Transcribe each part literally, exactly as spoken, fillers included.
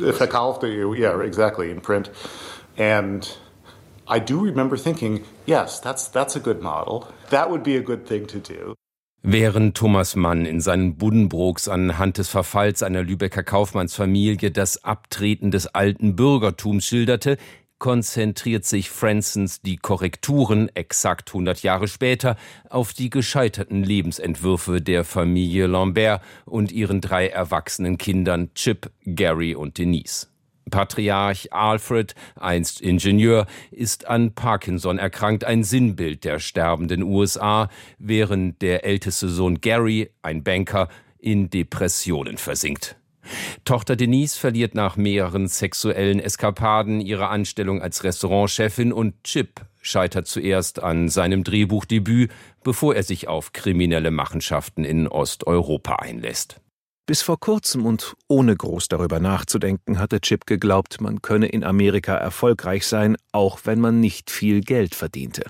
verkaufte, yeah, exactly, in print. And I do remember thinking, yes, that's that's a good model. That would be a good thing to do. Während Thomas Mann in seinen Buddenbrooks anhand des Verfalls einer Lübecker Kaufmannsfamilie das Abtreten des alten Bürgertums schilderte, konzentriert sich Franzens Die Korrekturen exakt hundert Jahre später auf die gescheiterten Lebensentwürfe der Familie Lambert und ihren drei erwachsenen Kindern Chip, Gary und Denise. Patriarch Alfred, einst Ingenieur, ist an Parkinson erkrankt, ein Sinnbild der sterbenden U S A, während der älteste Sohn Gary, ein Banker, in Depressionen versinkt. Tochter Denise verliert nach mehreren sexuellen Eskapaden ihre Anstellung als Restaurantchefin und Chip scheitert zuerst an seinem Drehbuchdebüt, bevor er sich auf kriminelle Machenschaften in Osteuropa einlässt. Bis vor kurzem und ohne groß darüber nachzudenken, hatte Chip geglaubt, man könne in Amerika erfolgreich sein, auch wenn man nicht viel Geld verdiente.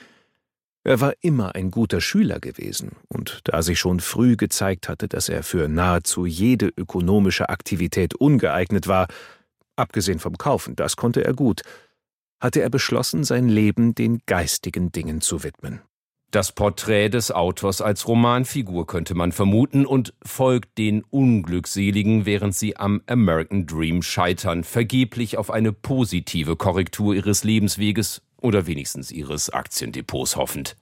Er war immer ein guter Schüler gewesen, und da sich schon früh gezeigt hatte, dass er für nahezu jede ökonomische Aktivität ungeeignet war, abgesehen vom Kaufen, das konnte er gut, hatte er beschlossen, sein Leben den geistigen Dingen zu widmen. Das Porträt des Autors als Romanfigur könnte man vermuten und folgt den Unglückseligen, während sie am American Dream scheitern, vergeblich auf eine positive Korrektur ihres Lebensweges oder wenigstens ihres Aktiendepots hoffend.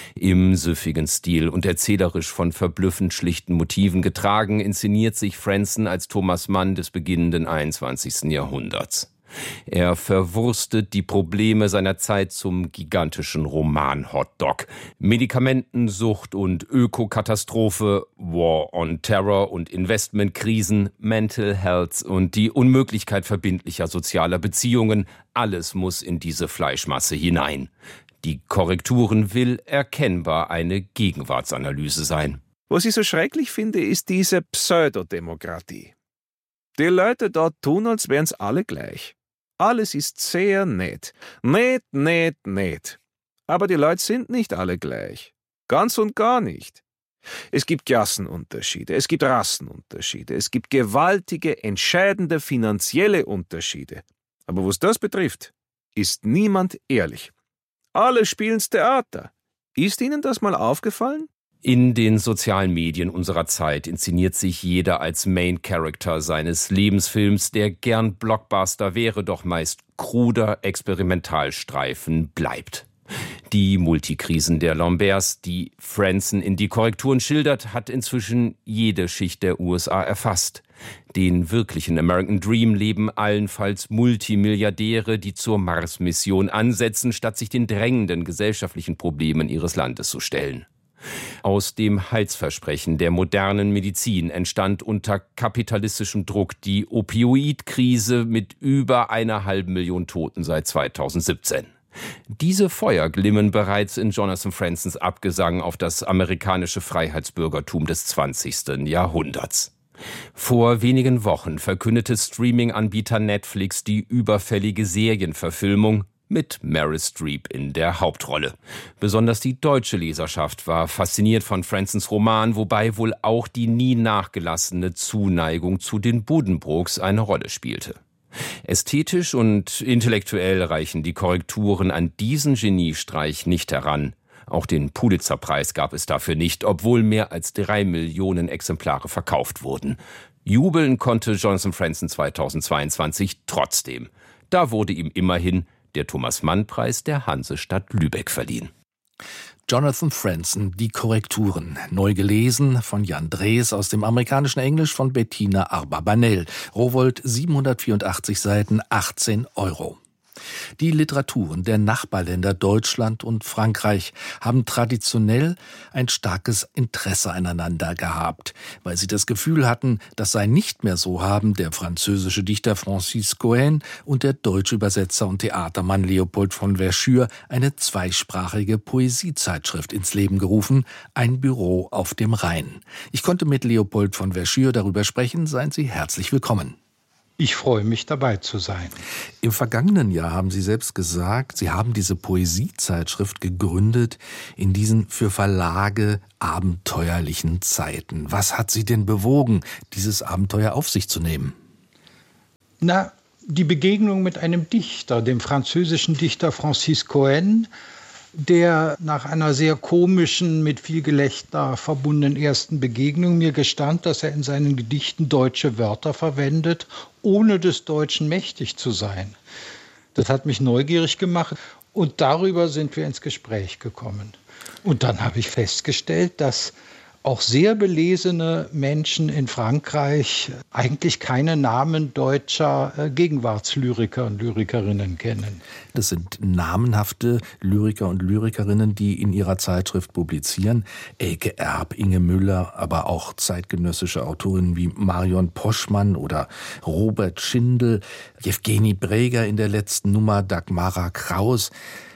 Im süffigen Stil und erzählerisch von verblüffend schlichten Motiven getragen, inszeniert sich Franzen als Thomas Mann des beginnenden einundzwanzigsten Jahrhunderts. Er verwurstet die Probleme seiner Zeit zum gigantischen Roman-Hotdog. Medikamentensucht und Ökokatastrophe, War on Terror und Investmentkrisen, Mental Health und die Unmöglichkeit verbindlicher sozialer Beziehungen, alles muss in diese Fleischmasse hinein. Die Korrekturen will erkennbar eine Gegenwartsanalyse sein. Was ich so schrecklich finde, ist diese Pseudodemokratie. Die Leute dort tun, als wären's alle gleich. Alles ist sehr nett. Nett, nett, nett. Aber die Leute sind nicht alle gleich. Ganz und gar nicht. Es gibt Klassenunterschiede, es gibt Rassenunterschiede, es gibt gewaltige, entscheidende finanzielle Unterschiede. Aber was das betrifft, ist niemand ehrlich. Alle spielen's Theater. Ist Ihnen das mal aufgefallen? In den sozialen Medien unserer Zeit inszeniert sich jeder als Main Character seines Lebensfilms, der gern Blockbuster wäre, doch meist kruder Experimentalstreifen bleibt. Die Multikrisen der Lamberts, die Franzen in Die Korrekturen schildert, hat inzwischen jede Schicht der U S A erfasst. Den wirklichen American Dream leben allenfalls Multimilliardäre, die zur Mars-Mission ansetzen, statt sich den drängenden gesellschaftlichen Problemen ihres Landes zu stellen. Aus dem Heilsversprechen der modernen Medizin entstand unter kapitalistischem Druck die Opioidkrise mit über einer halben Million Toten seit zweitausendsiebzehn. Diese Feuer glimmen bereits in Jonathan Franzens Abgesang auf das amerikanische Freiheitsbürgertum des zwanzigsten Jahrhunderts. Vor wenigen Wochen verkündete Streaming-Anbieter Netflix die überfällige Serienverfilmung mit Meryl Streep in der Hauptrolle. Besonders die deutsche Leserschaft war fasziniert von Franzens Roman, wobei wohl auch die nie nachgelassene Zuneigung zu den Buddenbrooks eine Rolle spielte. Ästhetisch und intellektuell reichen die Korrekturen an diesen Geniestreich nicht heran. Auch den Pulitzerpreis gab es dafür nicht, obwohl mehr als drei Millionen Exemplare verkauft wurden. Jubeln konnte Jonathan Franzen zweitausendzweiundzwanzig trotzdem. Da wurde ihm immerhin der Thomas-Mann-Preis der Hansestadt Lübeck verliehen. Jonathan Franzen, Die Korrekturen. Neu gelesen von Jan Drees aus dem amerikanischen Englisch von Bettina Arbabanel. Rowohlt siebenhundertvierundachtzig Seiten, achtzehn Euro. Die Literaturen der Nachbarländer Deutschland und Frankreich haben traditionell ein starkes Interesse aneinander gehabt, weil sie das Gefühl hatten, das sei nicht mehr so, haben der französische Dichter Francis Cohen und der deutsche Übersetzer und Theatermann Leopold von Verschure eine zweisprachige Poesiezeitschrift ins Leben gerufen, ein Büro auf dem Rhein. Ich konnte mit Leopold von Verschure darüber sprechen, seien Sie herzlich willkommen. Ich freue mich, dabei zu sein. Im vergangenen Jahr haben Sie selbst gesagt, Sie haben diese Poesiezeitschrift gegründet in diesen für Verlage abenteuerlichen Zeiten. Was hat Sie denn bewogen, dieses Abenteuer auf sich zu nehmen? Na, die Begegnung mit einem Dichter, dem französischen Dichter Francis Cohen, der nach einer sehr komischen, mit viel Gelächter verbundenen ersten Begegnung mir gestand, dass er in seinen Gedichten deutsche Wörter verwendet, ohne des Deutschen mächtig zu sein. Das hat mich neugierig gemacht und darüber sind wir ins Gespräch gekommen. Und dann habe ich festgestellt, dass auch sehr belesene Menschen in Frankreich eigentlich keine Namen deutscher Gegenwartslyriker und Lyrikerinnen kennen. Das sind namenhafte Lyriker und Lyrikerinnen, die in ihrer Zeitschrift publizieren. Elke Erb, Inge Müller, aber auch zeitgenössische Autorinnen wie Marion Poschmann oder Robert Schindel, Jewgeni Breger in der letzten Nummer, Dagmara Kraus.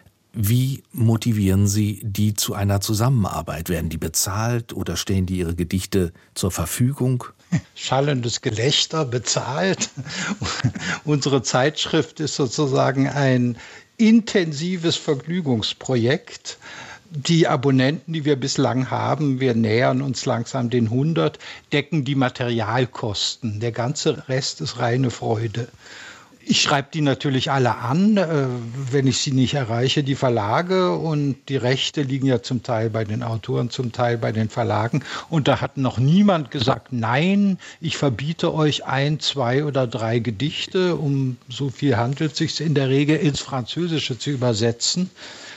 Wie motivieren Sie die zu einer Zusammenarbeit? Werden die bezahlt oder stellen die ihre Gedichte zur Verfügung? Schallendes Gelächter, bezahlt. Unsere Zeitschrift ist sozusagen ein intensives Vergnügungsprojekt. Die Abonnenten, die wir bislang haben, wir nähern uns langsam den hundert, decken die Materialkosten. Der ganze Rest ist reine Freude. Ich schreibe die natürlich alle an, wenn ich sie nicht erreiche, die Verlage. Und die Rechte liegen ja zum Teil bei den Autoren, zum Teil bei den Verlagen. Und da hat noch niemand gesagt, nein, ich verbiete euch ein, zwei oder drei Gedichte, um so viel handelt es sich in der Regel, ins Französische zu übersetzen.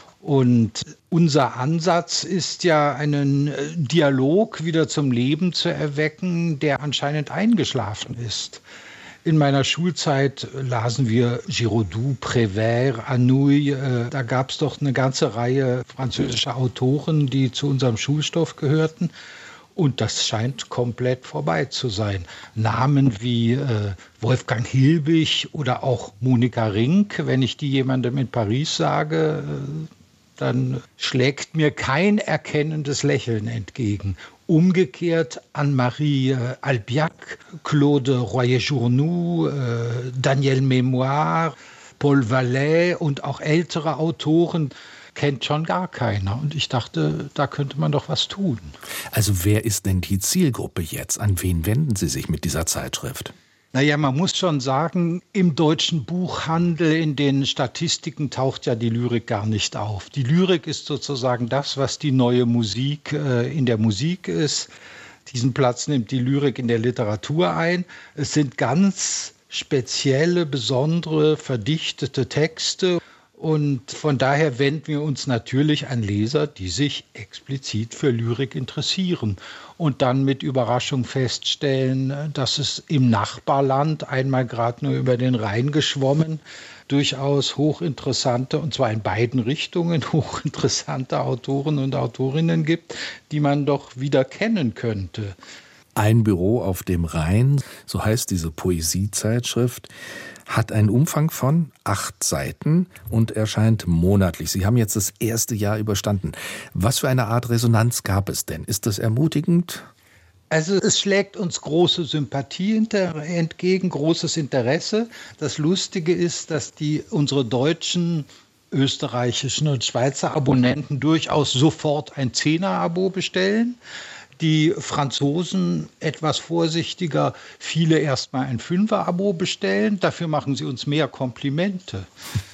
Und unser Ansatz ist ja, einen Dialog wieder zum Leben zu erwecken, der anscheinend eingeschlafen ist. In meiner Schulzeit lasen wir Giraudoux, Prévert, Anouilh. Da gab es doch eine ganze Reihe französischer Autoren, die zu unserem Schulstoff gehörten. Und das scheint komplett vorbei zu sein. Namen wie äh, Wolfgang Hilbig oder auch Monika Rink, wenn ich die jemandem in Paris sage, äh, dann schlägt mir kein erkennendes Lächeln entgegen. Umgekehrt Anne-Marie Albiac, Claude Royer-Journoux, äh, Daniel Mémoire, Paul Vallet und auch ältere Autoren kennt schon gar keiner. Und ich dachte, da könnte man doch was tun. Also wer ist denn die Zielgruppe jetzt? An wen wenden Sie sich mit dieser Zeitschrift? Naja, man muss schon sagen, im deutschen Buchhandel, in den Statistiken taucht ja die Lyrik gar nicht auf. Die Lyrik ist sozusagen das, was die neue Musik äh, in der Musik ist. Diesen Platz nimmt die Lyrik in der Literatur ein. Es sind ganz spezielle, besondere, verdichtete Texte. Und von daher wenden wir uns natürlich an Leser, die sich explizit für Lyrik interessieren und dann mit Überraschung feststellen, dass es im Nachbarland, einmal gerade nur über den Rhein geschwommen, durchaus hochinteressante, und zwar in beiden Richtungen, hochinteressante Autoren und Autorinnen gibt, die man doch wieder kennen könnte. Ein Büro auf dem Rhein, so heißt diese Poesiezeitschrift, hat einen Umfang von acht Seiten und erscheint monatlich. Sie haben jetzt das erste Jahr überstanden. Was für eine Art Resonanz gab es denn? Ist das ermutigend? Also es schlägt uns große Sympathie entgegen, großes Interesse. Das Lustige ist, dass die unsere deutschen, österreichischen und Schweizer Abonnenten durchaus sofort ein Zehner-Abo bestellen. Die Franzosen etwas vorsichtiger, viele erstmal ein Fünfer-Abo bestellen. Dafür machen sie uns mehr Komplimente.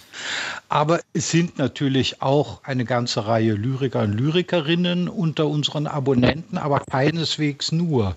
Aber es sind natürlich auch eine ganze Reihe Lyriker und Lyrikerinnen unter unseren Abonnenten, aber keineswegs nur.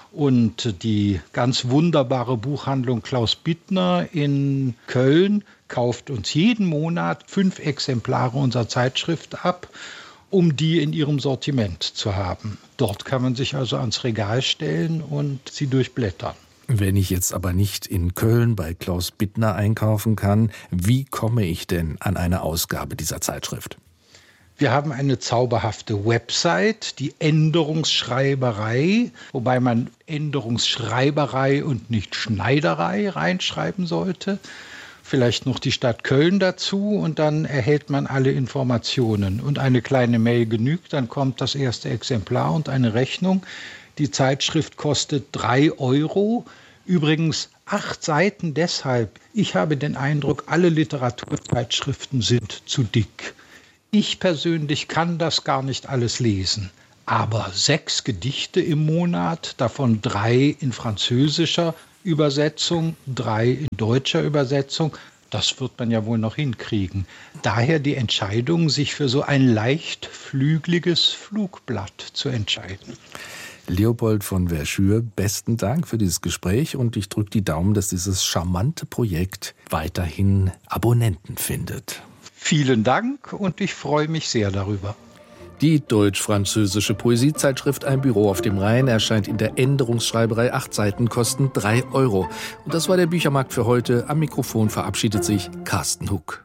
Und die ganz wunderbare Buchhandlung Klaus Bittner in Köln kauft uns jeden Monat fünf Exemplare unserer Zeitschrift ab, um die in ihrem Sortiment zu haben. Dort kann man sich also ans Regal stellen und sie durchblättern. Wenn ich jetzt aber nicht in Köln bei Klaus Bittner einkaufen kann, wie komme ich denn an eine Ausgabe dieser Zeitschrift? Wir haben eine zauberhafte Website, die Änderungsschreiberei, wobei man Änderungsschreiberei und nicht Schneiderei reinschreiben sollte. Vielleicht noch die Stadt Köln dazu und dann erhält man alle Informationen. Und eine kleine Mail genügt, dann kommt das erste Exemplar und eine Rechnung. Die Zeitschrift kostet drei Euro. Übrigens acht Seiten deshalb. Ich habe den Eindruck, alle Literaturzeitschriften sind zu dick. Ich persönlich kann das gar nicht alles lesen. Aber sechs Gedichte im Monat, davon drei in französischer, Übersetzung, drei in deutscher Übersetzung. Das wird man ja wohl noch hinkriegen. Daher die Entscheidung, sich für so ein leichtflügliges Flugblatt zu entscheiden. Leopold von Verschuur, besten Dank für dieses Gespräch und ich drücke die Daumen, dass dieses charmante Projekt weiterhin Abonnenten findet. Vielen Dank und ich freue mich sehr darüber. Die deutsch-französische Poesiezeitschrift Ein Büro auf dem Rhein erscheint in der Änderungsschreiberei. Acht Seiten kosten drei Euro. Und das war der Büchermarkt für heute. Am Mikrofon verabschiedet sich Carsten Huck.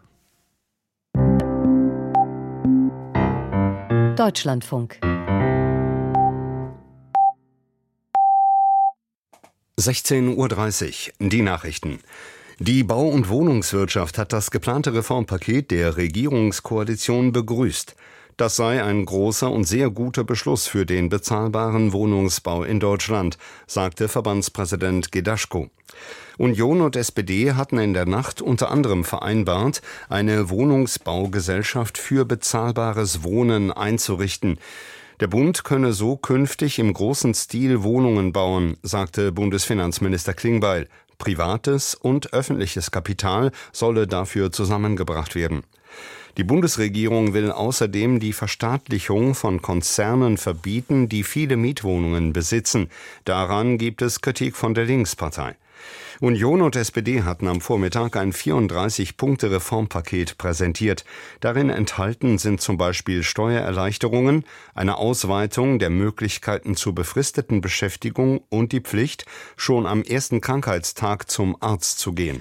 Deutschlandfunk. sechzehn Uhr dreißig, die Nachrichten. Die Bau- und Wohnungswirtschaft hat das geplante Reformpaket der Regierungskoalition begrüßt. Das sei ein großer und sehr guter Beschluss für den bezahlbaren Wohnungsbau in Deutschland, sagte Verbandspräsident Gedaschko. Union und S P D hatten in der Nacht unter anderem vereinbart, eine Wohnungsbaugesellschaft für bezahlbares Wohnen einzurichten. Der Bund könne so künftig im großen Stil Wohnungen bauen, sagte Bundesfinanzminister Klingbeil. Privates und öffentliches Kapital solle dafür zusammengebracht werden. Die Bundesregierung will außerdem die Verstaatlichung von Konzernen verbieten, die viele Mietwohnungen besitzen. Daran gibt es Kritik von der Linkspartei. Union und S P D hatten am Vormittag ein vierunddreißig-Punkte-Reformpaket präsentiert. Darin enthalten sind zum Beispiel Steuererleichterungen, eine Ausweitung der Möglichkeiten zur befristeten Beschäftigung und die Pflicht, schon am ersten Krankheitstag zum Arzt zu gehen.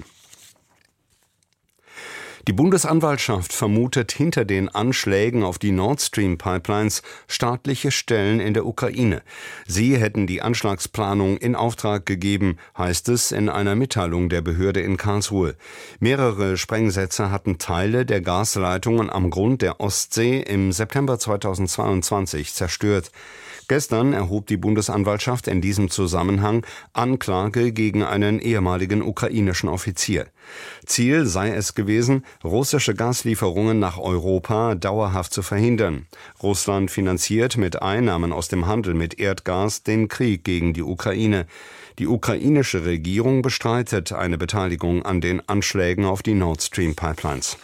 Die Bundesanwaltschaft vermutet hinter den Anschlägen auf die Nord Stream Pipelines staatliche Stellen in der Ukraine. Sie hätten die Anschlagsplanung in Auftrag gegeben, heißt es in einer Mitteilung der Behörde in Karlsruhe. Mehrere Sprengsätze hatten Teile der Gasleitungen am Grund der Ostsee im September zweitausendzweiundzwanzig zerstört. Gestern erhob die Bundesanwaltschaft in diesem Zusammenhang Anklage gegen einen ehemaligen ukrainischen Offizier. Ziel sei es gewesen, russische Gaslieferungen nach Europa dauerhaft zu verhindern. Russland finanziert mit Einnahmen aus dem Handel mit Erdgas den Krieg gegen die Ukraine. Die ukrainische Regierung bestreitet eine Beteiligung an den Anschlägen auf die Nord Stream Pipelines.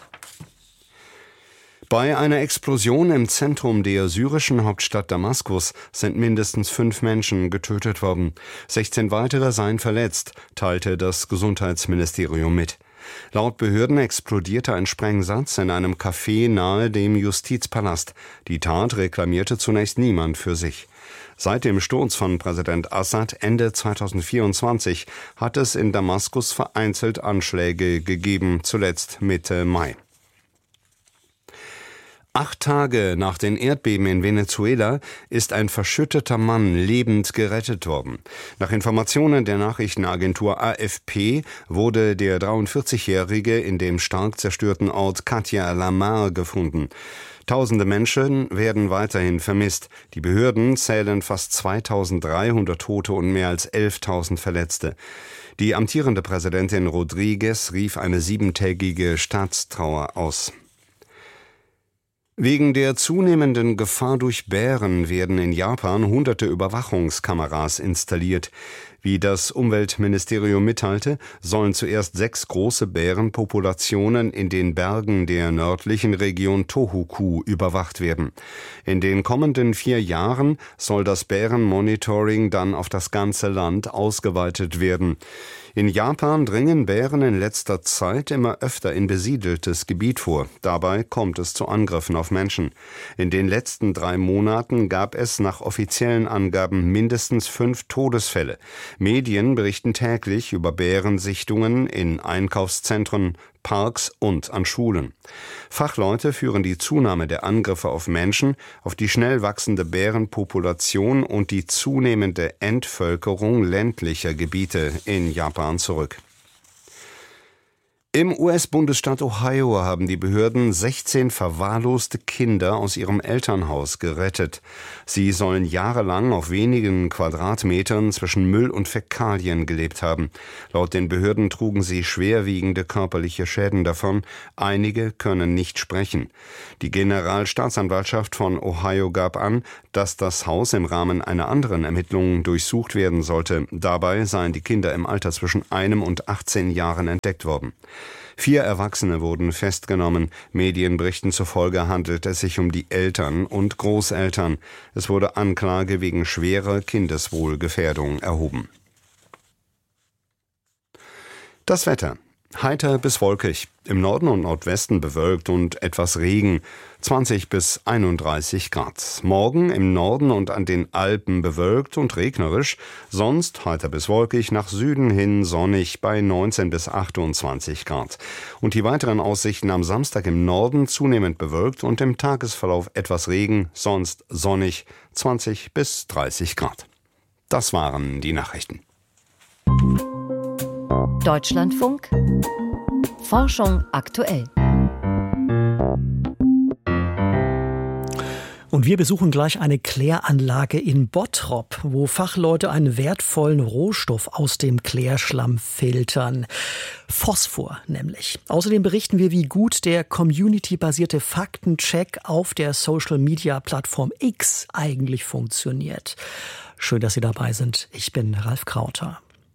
Bei einer Explosion im Zentrum der syrischen Hauptstadt Damaskus sind mindestens fünf Menschen getötet worden. sechzehn weitere seien verletzt, teilte das Gesundheitsministerium mit. Laut Behörden explodierte ein Sprengsatz in einem Café nahe dem Justizpalast. Die Tat reklamierte zunächst niemand für sich. Seit dem Sturz von Präsident Assad Ende zweitausendvierundzwanzig hat es in Damaskus vereinzelt Anschläge gegeben, zuletzt Mitte Mai. Acht Tage nach den Erdbeben in Venezuela ist ein verschütteter Mann lebend gerettet worden. Nach Informationen der Nachrichtenagentur A F P wurde der dreiundvierzigjährige in dem stark zerstörten Ort Katia La Mar gefunden. Tausende Menschen werden weiterhin vermisst. Die Behörden zählen fast zweitausenddreihundert Tote und mehr als elftausend Verletzte. Die amtierende Präsidentin Rodriguez rief eine siebentägige Staatstrauer aus. Wegen der zunehmenden Gefahr durch Bären werden in Japan hunderte Überwachungskameras installiert. Wie das Umweltministerium mitteilte, sollen zuerst sechs große Bärenpopulationen in den Bergen der nördlichen Region Tohoku überwacht werden. In den kommenden vier Jahren soll das Bärenmonitoring dann auf das ganze Land ausgeweitet werden. In Japan dringen Bären in letzter Zeit immer öfter in besiedeltes Gebiet vor. Dabei kommt es zu Angriffen auf Menschen. In den letzten drei Monaten gab es nach offiziellen Angaben mindestens fünf Todesfälle. Medien berichten täglich über Bärensichtungen in Einkaufszentren, Parks und an Schulen. Fachleute führen die Zunahme der Angriffe auf Menschen, auf die schnell wachsende Bärenpopulation und die zunehmende Entvölkerung ländlicher Gebiete in Japan zurück. Im U S-Bundesstaat Ohio haben die Behörden sechzehn verwahrloste Kinder aus ihrem Elternhaus gerettet. Sie sollen jahrelang auf wenigen Quadratmetern zwischen Müll und Fäkalien gelebt haben. Laut den Behörden trugen sie schwerwiegende körperliche Schäden davon. Einige können nicht sprechen. Die Generalstaatsanwaltschaft von Ohio gab an, dass das Haus im Rahmen einer anderen Ermittlung durchsucht werden sollte. Dabei seien die Kinder im Alter zwischen einem und achtzehn Jahren entdeckt worden. Vier Erwachsene wurden festgenommen. Medienberichten zufolge handelt es sich um die Eltern und Großeltern. Es wurde Anklage wegen schwerer Kindeswohlgefährdung erhoben. Das Wetter. Heiter bis wolkig, im Norden und Nordwesten bewölkt und etwas Regen, zwanzig bis einunddreißig Grad. Morgen im Norden und an den Alpen bewölkt und regnerisch, sonst heiter bis wolkig, nach Süden hin sonnig bei neunzehn bis achtundzwanzig Grad. Und die weiteren Aussichten am Samstag im Norden zunehmend bewölkt und im Tagesverlauf etwas Regen, sonst sonnig, zwanzig bis dreißig Grad. Das waren die Nachrichten. Deutschlandfunk Forschung aktuell. Und wir besuchen gleich eine Kläranlage in Bottrop, wo Fachleute einen wertvollen Rohstoff aus dem Klärschlamm filtern. Phosphor nämlich. Außerdem berichten wir, wie gut der community-basierte Faktencheck auf der Social-Media-Plattform X eigentlich funktioniert. Schön, dass Sie dabei sind. Ich bin Ralf Krauter.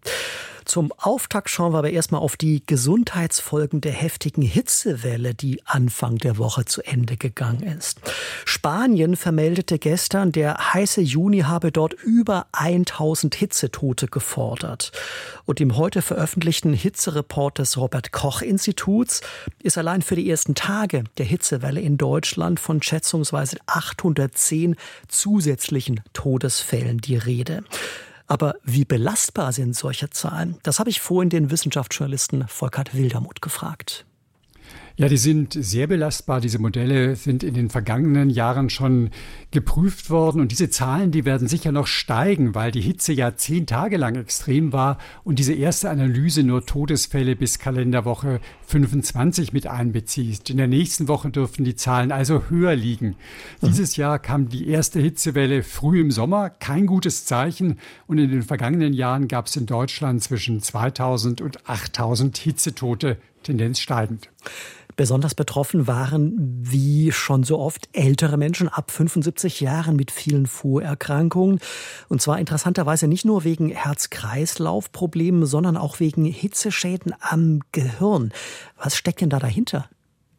Zum Auftakt schauen wir aber erstmal auf die Gesundheitsfolgen der heftigen Hitzewelle, die Anfang der Woche zu Ende gegangen ist. Spanien vermeldete gestern, der heiße Juni habe dort über tausend Hitzetote gefordert. Und im heute veröffentlichten Hitzereport des Robert-Koch-Instituts ist allein für die ersten Tage der Hitzewelle in Deutschland von schätzungsweise achthundertzehn zusätzlichen Todesfällen die Rede. Aber wie belastbar sind solche Zahlen? Das habe ich vorhin den Wissenschaftsjournalisten Volkert Wildermuth gefragt. Ja, die sind sehr belastbar. Diese Modelle sind in den vergangenen Jahren schon geprüft worden. Und diese Zahlen, die werden sicher noch steigen, weil die Hitze ja zehn Tage lang extrem war und diese erste Analyse nur Todesfälle bis Kalenderwoche fünfundzwanzig mit einbezieht. In der nächsten Woche dürften die Zahlen also höher liegen. Mhm. Dieses Jahr kam die erste Hitzewelle früh im Sommer. Kein gutes Zeichen. Und in den vergangenen Jahren gab es in Deutschland zwischen zweitausend und achttausend Hitzetote, Tendenz steigend. Besonders betroffen waren, wie schon so oft, ältere Menschen ab fünfundsiebzig Jahren mit vielen Vorerkrankungen. Und zwar interessanterweise nicht nur wegen Herz-Kreislauf-Problemen, sondern auch wegen Hitzeschäden am Gehirn. Was steckt denn da dahinter?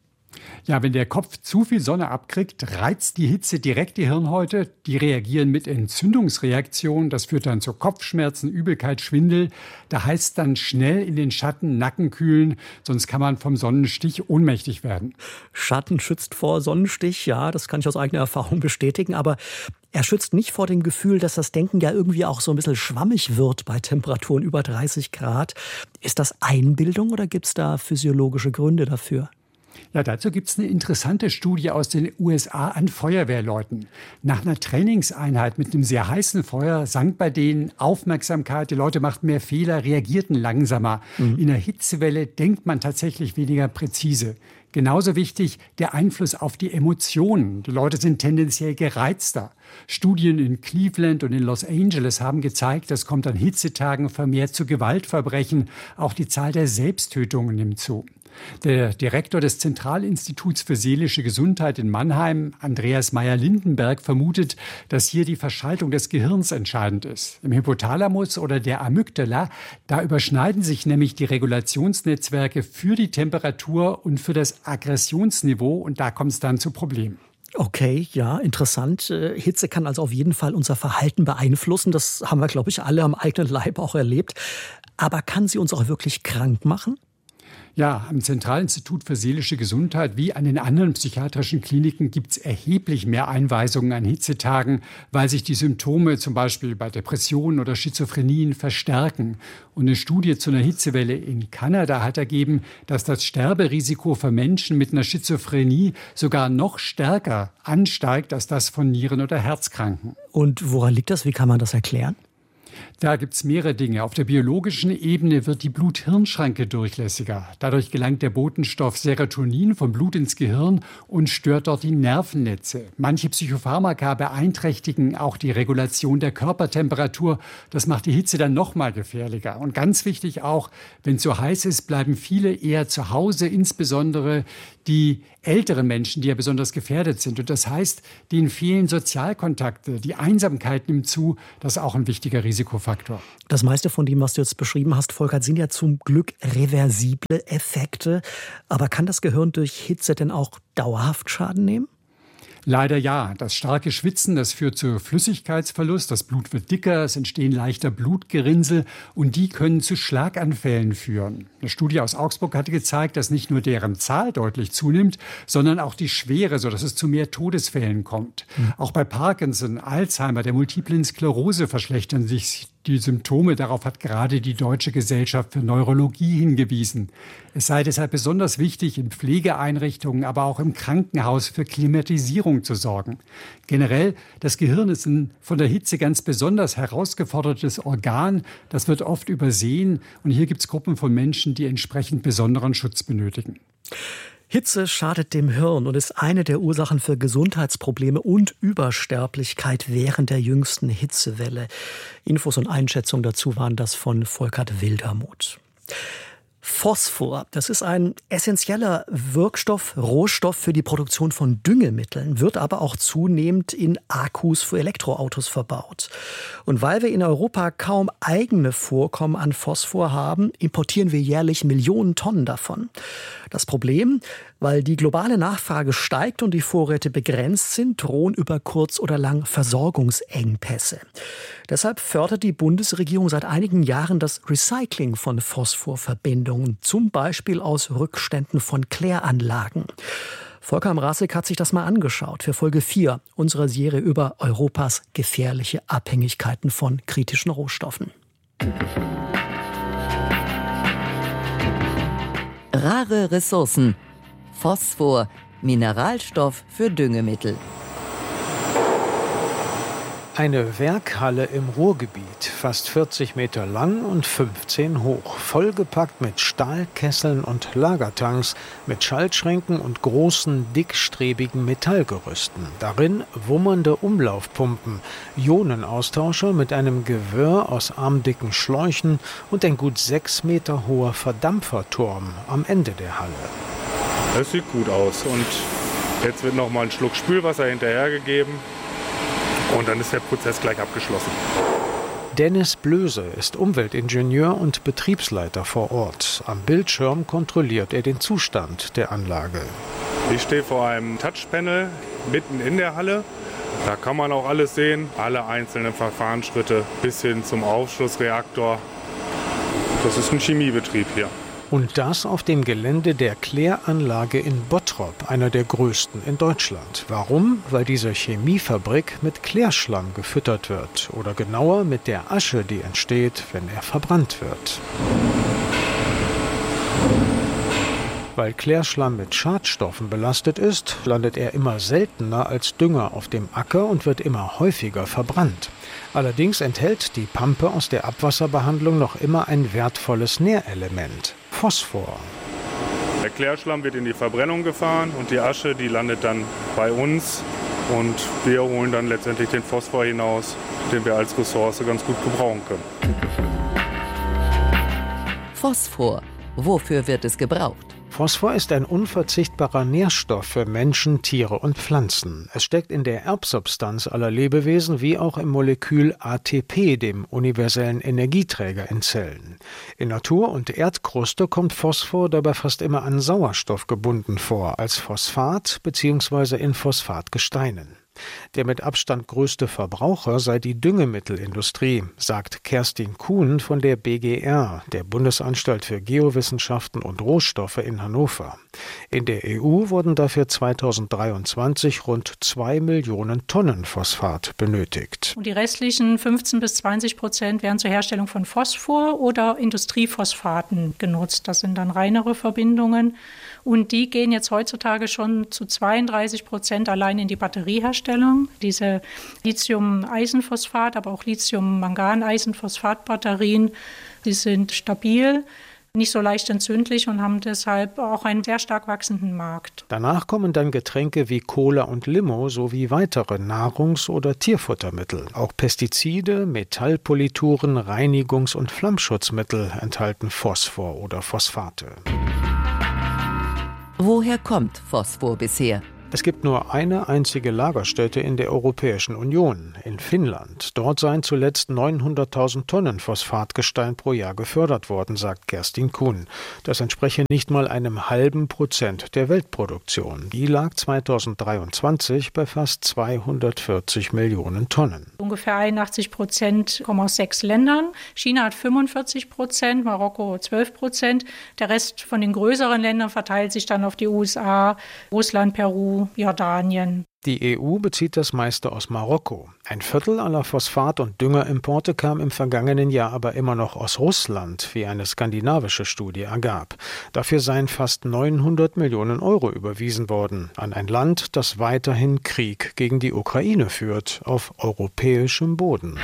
Ja, wenn der Kopf zu viel Sonne abkriegt, reizt die Hitze direkt die Hirnhäute. Die reagieren mit Entzündungsreaktionen. Das führt dann zu Kopfschmerzen, Übelkeit, Schwindel. Da heißt dann schnell in den Schatten, Nacken kühlen, sonst kann man vom Sonnenstich ohnmächtig werden. Schatten schützt vor Sonnenstich, ja, das kann ich aus eigener Erfahrung bestätigen. Aber er schützt nicht vor dem Gefühl, dass das Denken ja irgendwie auch so ein bisschen schwammig wird bei Temperaturen über dreißig Grad. Ist das Einbildung oder gibt es da physiologische Gründe dafür? Ja, dazu gibt es eine interessante Studie aus den U S A an Feuerwehrleuten. Nach einer Trainingseinheit mit einem sehr heißen Feuer sank bei denen Aufmerksamkeit, die Leute machten mehr Fehler, reagierten langsamer. Mhm. In der Hitzewelle denkt man tatsächlich weniger präzise. Genauso wichtig der Einfluss auf die Emotionen. Die Leute sind tendenziell gereizter. Studien in Cleveland und in Los Angeles haben gezeigt, es kommt an Hitzetagen vermehrt zu Gewaltverbrechen. Auch die Zahl der Selbsttötungen nimmt zu. Der Direktor des Zentralinstituts für seelische Gesundheit in Mannheim, Andreas Meyer-Lindenberg, vermutet, dass hier die Verschaltung des Gehirns entscheidend ist. Im Hypothalamus oder der Amygdala, da überschneiden sich nämlich die Regulationsnetzwerke für die Temperatur und für das Aggressionsniveau und da kommt es dann zu Problemen. Okay, ja, interessant. Hitze kann also auf jeden Fall unser Verhalten beeinflussen. Das haben wir, glaube ich, alle am eigenen Leib auch erlebt. Aber kann sie uns auch wirklich krank machen? Ja, am Zentralinstitut für seelische Gesundheit wie an den anderen psychiatrischen Kliniken gibt es erheblich mehr Einweisungen an Hitzetagen, weil sich die Symptome zum Beispiel bei Depressionen oder Schizophrenien verstärken. Und eine Studie zu einer Hitzewelle in Kanada hat ergeben, dass das Sterberisiko für Menschen mit einer Schizophrenie sogar noch stärker ansteigt als das von Nieren- oder Herzkranken. Und woran liegt das? Wie kann man das erklären? Da gibt es mehrere Dinge. Auf der biologischen Ebene wird die Blut-Hirn-Schranke durchlässiger. Dadurch gelangt der Botenstoff Serotonin vom Blut ins Gehirn und stört dort die Nervennetze. Manche Psychopharmaka beeinträchtigen auch die Regulation der Körpertemperatur. Das macht die Hitze dann noch mal gefährlicher. Und ganz wichtig auch, wenn es so heiß ist, bleiben viele eher zu Hause, insbesondere die älteren Menschen, die ja besonders gefährdet sind. Und das heißt, denen fehlen Sozialkontakte, die Einsamkeit nimmt zu. Das ist auch ein wichtiger Risikofaktor. Das meiste von dem, was du jetzt beschrieben hast, Volker, sind ja zum Glück reversible Effekte. Aber kann das Gehirn durch Hitze denn auch dauerhaft Schaden nehmen? Leider ja. Das starke Schwitzen, das führt zu Flüssigkeitsverlust. Das Blut wird dicker, es entstehen leichter Blutgerinnsel und die können zu Schlaganfällen führen. Eine Studie aus Augsburg hatte gezeigt, dass nicht nur deren Zahl deutlich zunimmt, sondern auch die Schwere, sodass es zu mehr Todesfällen kommt. Mhm. Auch bei Parkinson, Alzheimer, der multiplen Sklerose verschlechtern sich die Symptome. Darauf hat gerade die Deutsche Gesellschaft für Neurologie hingewiesen. Es sei deshalb besonders wichtig, in Pflegeeinrichtungen, aber auch im Krankenhaus für Klimatisierung zu sorgen. Generell, das Gehirn ist ein von der Hitze ganz besonders herausgefordertes Organ. Das wird oft übersehen. Und hier gibt es Gruppen von Menschen, die entsprechend besonderen Schutz benötigen. Hitze schadet dem Hirn und ist eine der Ursachen für Gesundheitsprobleme und Übersterblichkeit während der jüngsten Hitzewelle. Infos und Einschätzungen dazu waren das von Volkert Wildermuth. Phosphor, das ist ein essentieller Wirkstoff, Rohstoff für die Produktion von Düngemitteln, wird aber auch zunehmend in Akkus für Elektroautos verbaut. Und weil wir in Europa kaum eigene Vorkommen an Phosphor haben, importieren wir jährlich Millionen Tonnen davon. Das Problem, weil die globale Nachfrage steigt und die Vorräte begrenzt sind, drohen über kurz oder lang Versorgungsengpässe. Deshalb fördert die Bundesregierung seit einigen Jahren das Recycling von Phosphorverbindungen, zum Beispiel aus Rückständen von Kläranlagen. Volker Mrazek hat sich das mal angeschaut für Folge vier unserer Serie über Europas gefährliche Abhängigkeiten von kritischen Rohstoffen. Rare Ressourcen. Phosphor, Mineralstoff für Düngemittel. Eine Werkhalle im Ruhrgebiet, fast vierzig Meter lang und fünfzehn hoch, vollgepackt mit Stahlkesseln und Lagertanks, mit Schaltschränken und großen, dickstrebigen Metallgerüsten. Darin wummernde Umlaufpumpen, Ionenaustauscher mit einem Gewirr aus armdicken Schläuchen und ein gut sechs Meter hoher Verdampferturm am Ende der Halle. Das sieht gut aus und jetzt wird noch mal ein Schluck Spülwasser hinterhergegeben. Und dann ist der Prozess gleich abgeschlossen. Dennis Blöse ist Umweltingenieur und Betriebsleiter vor Ort. Am Bildschirm kontrolliert er den Zustand der Anlage. Ich stehe vor einem Touchpanel mitten in der Halle. Da kann man auch alles sehen, alle einzelnen Verfahrensschritte bis hin zum Aufschlussreaktor. Das ist ein Chemiebetrieb hier. Und das auf dem Gelände der Kläranlage in Bottrop, einer der größten in Deutschland. Warum? Weil diese Chemiefabrik mit Klärschlamm gefüttert wird. Oder genauer mit der Asche, die entsteht, wenn er verbrannt wird. Weil Klärschlamm mit Schadstoffen belastet ist, landet er immer seltener als Dünger auf dem Acker und wird immer häufiger verbrannt. Allerdings enthält die Pampe aus der Abwasserbehandlung noch immer ein wertvolles Nährelement: Phosphor. Der Klärschlamm wird in die Verbrennung gefahren und die Asche, die landet dann bei uns und wir holen dann letztendlich den Phosphor hinaus, den wir als Ressource ganz gut gebrauchen können. Phosphor. Wofür wird es gebraucht? Phosphor ist ein unverzichtbarer Nährstoff für Menschen, Tiere und Pflanzen. Es steckt in der Erbsubstanz aller Lebewesen wie auch im Molekül A T P, dem universellen Energieträger in Zellen. In Natur und Erdkruste kommt Phosphor dabei fast immer an Sauerstoff gebunden vor, als Phosphat bzw. in Phosphatgesteinen. Der mit Abstand größte Verbraucher sei die Düngemittelindustrie, sagt Kerstin Kuhn von der B G R, der Bundesanstalt für Geowissenschaften und Rohstoffe in Hannover. In der E U wurden dafür zweitausenddreiundzwanzig rund zwei Millionen Tonnen Phosphat benötigt. Und die restlichen fünfzehn bis zwanzig Prozent werden zur Herstellung von Phosphor oder Industriephosphaten genutzt. Das sind dann reinere Verbindungen. Und die gehen jetzt heutzutage schon zu zweiunddreißig Prozent allein in die Batterieherstellung. Herstellung. Diese Lithium-Eisenphosphat, aber auch Lithium-Mangan-Eisenphosphat-Batterien, die sind stabil, nicht so leicht entzündlich und haben deshalb auch einen sehr stark wachsenden Markt. Danach kommen dann Getränke wie Cola und Limo sowie weitere Nahrungs- oder Tierfuttermittel. Auch Pestizide, Metallpolituren, Reinigungs- und Flammschutzmittel enthalten Phosphor oder Phosphate. Woher kommt Phosphor bisher? Es gibt nur eine einzige Lagerstätte in der Europäischen Union, in Finnland. Dort seien zuletzt neunhunderttausend Tonnen Phosphatgestein pro Jahr gefördert worden, sagt Kerstin Kuhn. Das entspreche nicht mal einem halben Prozent der Weltproduktion. Die lag zweitausenddreiundzwanzig bei fast zweihundertvierzig Millionen Tonnen. Ungefähr einundachtzig Prozent kommen aus sechs Ländern. China hat fünfundvierzig Prozent, Marokko zwölf Prozent. Der Rest von den größeren Ländern verteilt sich dann auf die U S A, Russland, Peru, Jordanien. Die E U bezieht das meiste aus Marokko. Ein Viertel aller Phosphat- und Düngerimporte kam im vergangenen Jahr aber immer noch aus Russland, wie eine skandinavische Studie ergab. Dafür seien fast neunhundert Millionen Euro überwiesen worden an ein Land, das weiterhin Krieg gegen die Ukraine führt, auf europäischem Boden.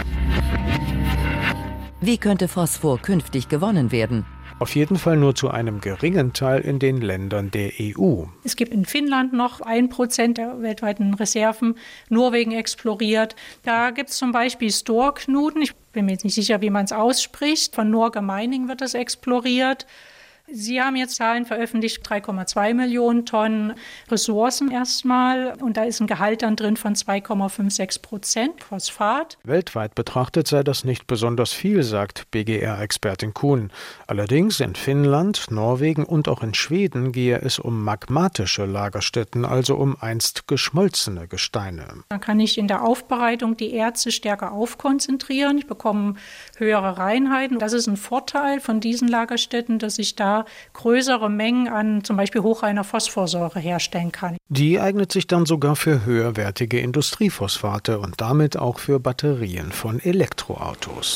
Wie könnte Phosphor künftig gewonnen werden? Auf jeden Fall nur zu einem geringen Teil in den Ländern der E U. Es gibt in Finnland noch ein Prozent der weltweiten Reserven, Norwegen exploriert. Da gibt es zum Beispiel Storknuten, ich bin mir jetzt nicht sicher, wie man es ausspricht, von Norge Mining wird das exploriert. Sie haben jetzt Zahlen veröffentlicht, drei Komma zwei Millionen Tonnen Ressourcen erstmal. Und da ist ein Gehalt dann drin von zwei Komma sechsundfünfzig Prozent Phosphat. Weltweit betrachtet sei das nicht besonders viel, sagt B G R-Expertin Kuhn. Allerdings in Finnland, Norwegen und auch in Schweden gehe es um magmatische Lagerstätten, also um einst geschmolzene Gesteine. Da kann ich in der Aufbereitung die Erze stärker aufkonzentrieren. Ich bekomme höhere Reinheiten. Das ist ein Vorteil von diesen Lagerstätten, dass ich da größere Mengen an zum Beispiel hochreiner Phosphorsäure herstellen kann. Die eignet sich dann sogar für höherwertige Industriephosphate und damit auch für Batterien von Elektroautos.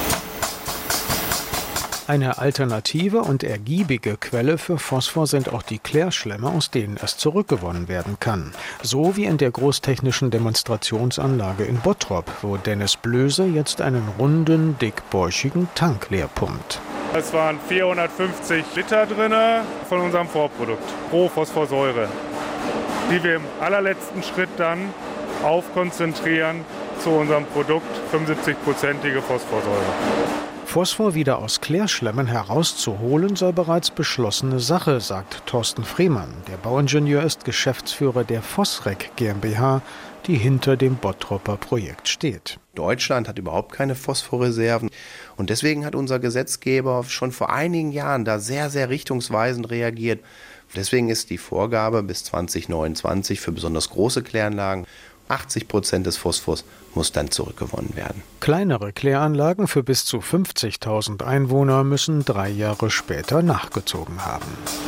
Eine alternative und ergiebige Quelle für Phosphor sind auch die Klärschlämme, aus denen es zurückgewonnen werden kann. So wie in der großtechnischen Demonstrationsanlage in Bottrop, wo Dennis Blöse jetzt einen runden, dickbäuchigen Tank leer pumpt. Es waren vierhundertfünfzig Liter drin von unserem Vorprodukt pro Phosphorsäure, die wir im allerletzten Schritt dann aufkonzentrieren zu unserem Produkt, fünfundsiebzig-prozentige Phosphorsäure. Phosphor wieder aus Klärschlämmen herauszuholen, sei bereits beschlossene Sache, sagt Thorsten Frehmann. Der Bauingenieur ist Geschäftsführer der Phosrec GmbH, die hinter dem Bottropper Projekt steht. Deutschland hat überhaupt keine Phosphorreserven und deswegen hat unser Gesetzgeber schon vor einigen Jahren da sehr, sehr richtungsweisend reagiert. Deswegen ist die Vorgabe bis zwanzig neunundzwanzig für besonders große Kläranlagen, achtzig Prozent des Phosphors muss dann zurückgewonnen werden. Kleinere Kläranlagen für bis zu fünfzigtausend Einwohner müssen drei Jahre später nachgezogen haben.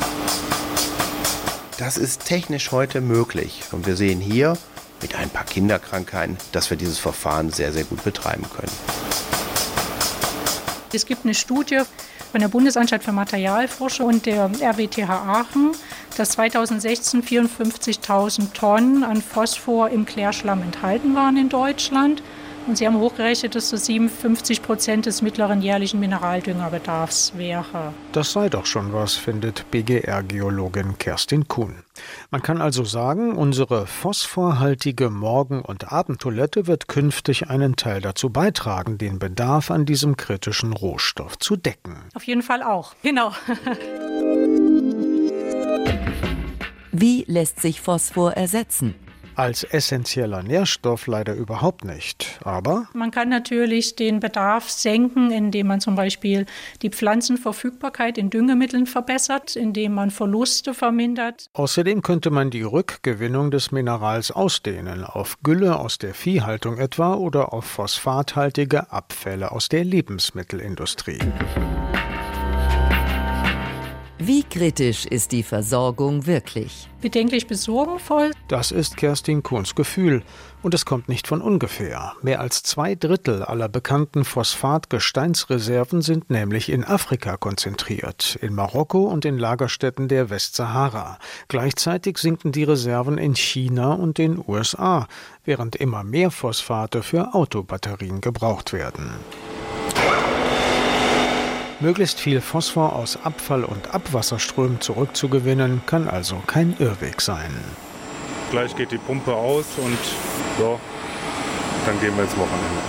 Das ist technisch heute möglich und wir sehen hier mit ein paar Kinderkrankheiten, dass wir dieses Verfahren sehr, sehr gut betreiben können. Es gibt eine Studie von der Bundesanstalt für Materialforschung und der R W T H Aachen, dass zweitausendsechzehn vierundfünfzigtausend Tonnen an Phosphor im Klärschlamm enthalten waren in Deutschland. Und sie haben hochgerechnet, dass das siebenundfünfzig Prozent des mittleren jährlichen Mineraldüngerbedarfs wäre. Das sei doch schon was, findet B G R-Geologin Kerstin Kuhn. Man kann also sagen, unsere phosphorhaltige Morgen- und Abendtoilette wird künftig einen Teil dazu beitragen, den Bedarf an diesem kritischen Rohstoff zu decken. Auf jeden Fall auch, genau. Wie lässt sich Phosphor ersetzen? Als essentieller Nährstoff leider überhaupt nicht, aber man kann natürlich den Bedarf senken, indem man zum Beispiel die Pflanzenverfügbarkeit in Düngemitteln verbessert, indem man Verluste vermindert. Außerdem könnte man die Rückgewinnung des Minerals ausdehnen, auf Gülle aus der Viehhaltung etwa oder auf phosphathaltige Abfälle aus der Lebensmittelindustrie. Wie kritisch ist die Versorgung wirklich? Bedenklich bis sorgenvoll. Das ist Kerstin Kuhns Gefühl. Und es kommt nicht von ungefähr. Mehr als zwei Drittel aller bekannten Phosphat-Gesteinsreserven sind nämlich in Afrika konzentriert, in Marokko und in Lagerstätten der Westsahara. Gleichzeitig sinken die Reserven in China und den U S A, während immer mehr Phosphate für Autobatterien gebraucht werden. Möglichst viel Phosphor aus Abfall- und Abwasserströmen zurückzugewinnen, kann also kein Irrweg sein. Gleich geht die Pumpe aus und ja, dann gehen wir ins Wochenende.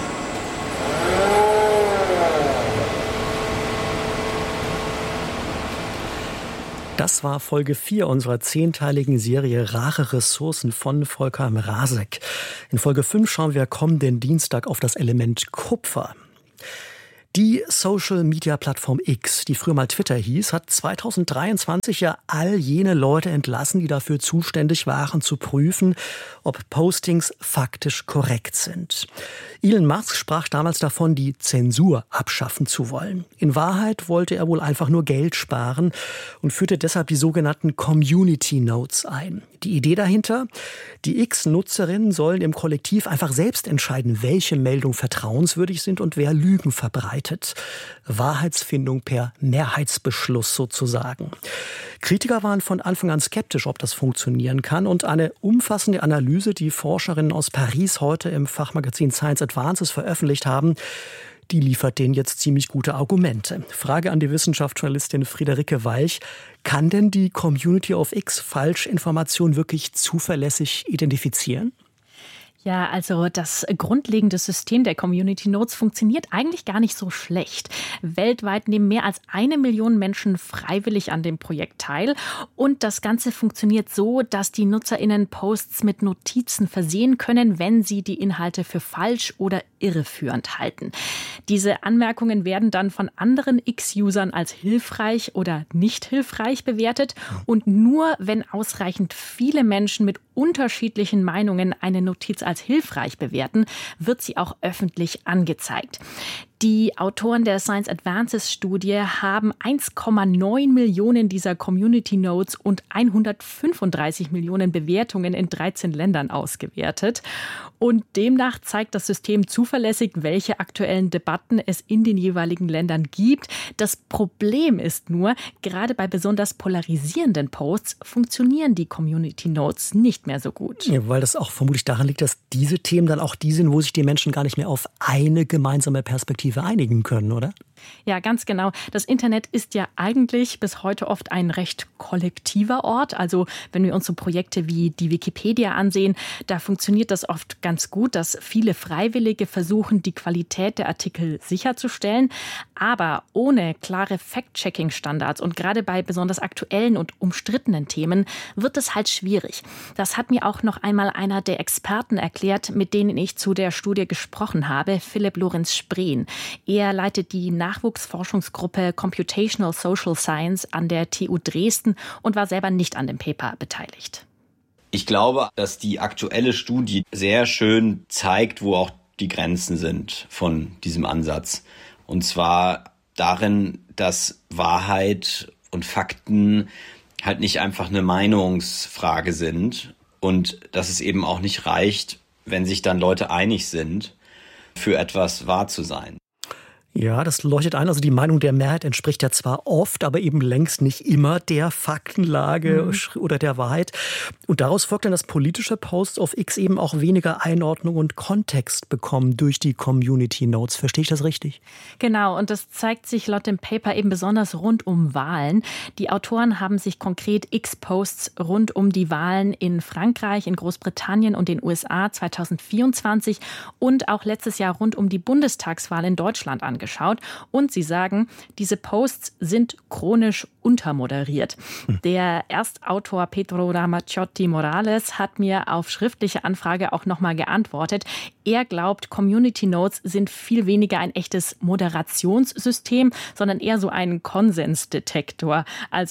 Das war Folge vier unserer zehnteiligen Serie Rare Ressourcen von Volker Mrazek. In Folge fünf schauen wir kommenden Dienstag auf das Element Kupfer. Die Social-Media-Plattform X, die früher mal Twitter hieß, hat zweitausenddreiundzwanzig ja all jene Leute entlassen, die dafür zuständig waren, zu prüfen, ob Postings faktisch korrekt sind. Elon Musk sprach damals davon, die Zensur abschaffen zu wollen. In Wahrheit wollte er wohl einfach nur Geld sparen und führte deshalb die sogenannten Community Notes ein. Die Idee dahinter? Die X-Nutzerinnen sollen im Kollektiv einfach selbst entscheiden, welche Meldungen vertrauenswürdig sind und wer Lügen verbreitet. Wahrheitsfindung per Mehrheitsbeschluss sozusagen. Kritiker waren von Anfang an skeptisch, ob das funktionieren kann. Und eine umfassende Analyse, die Forscherinnen aus Paris heute im Fachmagazin Science Advances veröffentlicht haben, die liefert denen jetzt ziemlich gute Argumente. Frage an die Wissenschaftsjournalistin Friederike Weich. Kann denn die Community of X Falschinformationen wirklich zuverlässig identifizieren? Ja, also das grundlegende System der Community Notes funktioniert eigentlich gar nicht so schlecht. Weltweit nehmen mehr als eine Million Menschen freiwillig an dem Projekt teil. Und das Ganze funktioniert so, dass die NutzerInnen Posts mit Notizen versehen können, wenn sie die Inhalte für falsch oder irreführend halten. Diese Anmerkungen werden dann von anderen X-Usern als hilfreich oder nicht hilfreich bewertet. Und nur wenn ausreichend viele Menschen mit unterschiedlichen Meinungen eine Notiz als hilfreich bewerten, wird sie auch öffentlich angezeigt. Die Autoren der Science Advances Studie haben eins Komma neun Millionen dieser Community Notes und hundertfünfunddreißig Millionen Bewertungen in dreizehn Ländern ausgewertet. Und demnach zeigt das System zuverlässig, welche aktuellen Debatten es in den jeweiligen Ländern gibt. Das Problem ist nur, gerade bei besonders polarisierenden Posts funktionieren die Community Notes nicht mehr so gut. Ja, weil das auch vermutlich daran liegt, dass diese Themen dann auch die sind, wo sich die Menschen gar nicht mehr auf eine gemeinsame Perspektive einigen können, oder? Ja, ganz genau. Das Internet ist ja eigentlich bis heute oft ein recht kollektiver Ort. Also wenn wir uns so Projekte wie die Wikipedia ansehen, da funktioniert das oft ganz gut, dass viele Freiwillige versuchen, die Qualität der Artikel sicherzustellen. Aber ohne klare Fact-Checking-Standards und gerade bei besonders aktuellen und umstrittenen Themen wird es halt schwierig. Das hat mir auch noch einmal einer der Experten erklärt, mit denen ich zu der Studie gesprochen habe, Philipp Lorenz Spreen. Er leitet die Nachwuchsforschungsgruppe Computational Social Science an der T U Dresden und war selber nicht an dem Paper beteiligt. Ich glaube, dass die aktuelle Studie sehr schön zeigt, wo auch die Grenzen sind von diesem Ansatz. Und zwar darin, dass Wahrheit und Fakten halt nicht einfach eine Meinungsfrage sind und dass es eben auch nicht reicht, wenn sich dann Leute einig sind, für etwas wahr zu sein. Ja, das leuchtet ein. Also die Meinung der Mehrheit entspricht ja zwar oft, aber eben längst nicht immer der Faktenlage mhm. oder der Wahrheit. Und daraus folgt dann, dass politische Posts auf X eben auch weniger Einordnung und Kontext bekommen durch die Community Notes. Verstehe ich das richtig? Genau, und das zeigt sich laut dem Paper eben besonders rund um Wahlen. Die Autoren haben sich konkret X-Posts rund um die Wahlen in Frankreich, in Großbritannien und den U S A zweitausendvierundzwanzig und auch letztes Jahr rund um die Bundestagswahl in Deutschland angeschaut. Geschaut. Und sie sagen, diese Posts sind chronisch untermoderiert. Hm. Der Erstautor Pedro Ramazzotti Morales hat mir auf schriftliche Anfrage auch nochmal geantwortet. Er glaubt, Community Notes sind viel weniger ein echtes Moderationssystem, sondern eher so ein Konsensdetektor. Also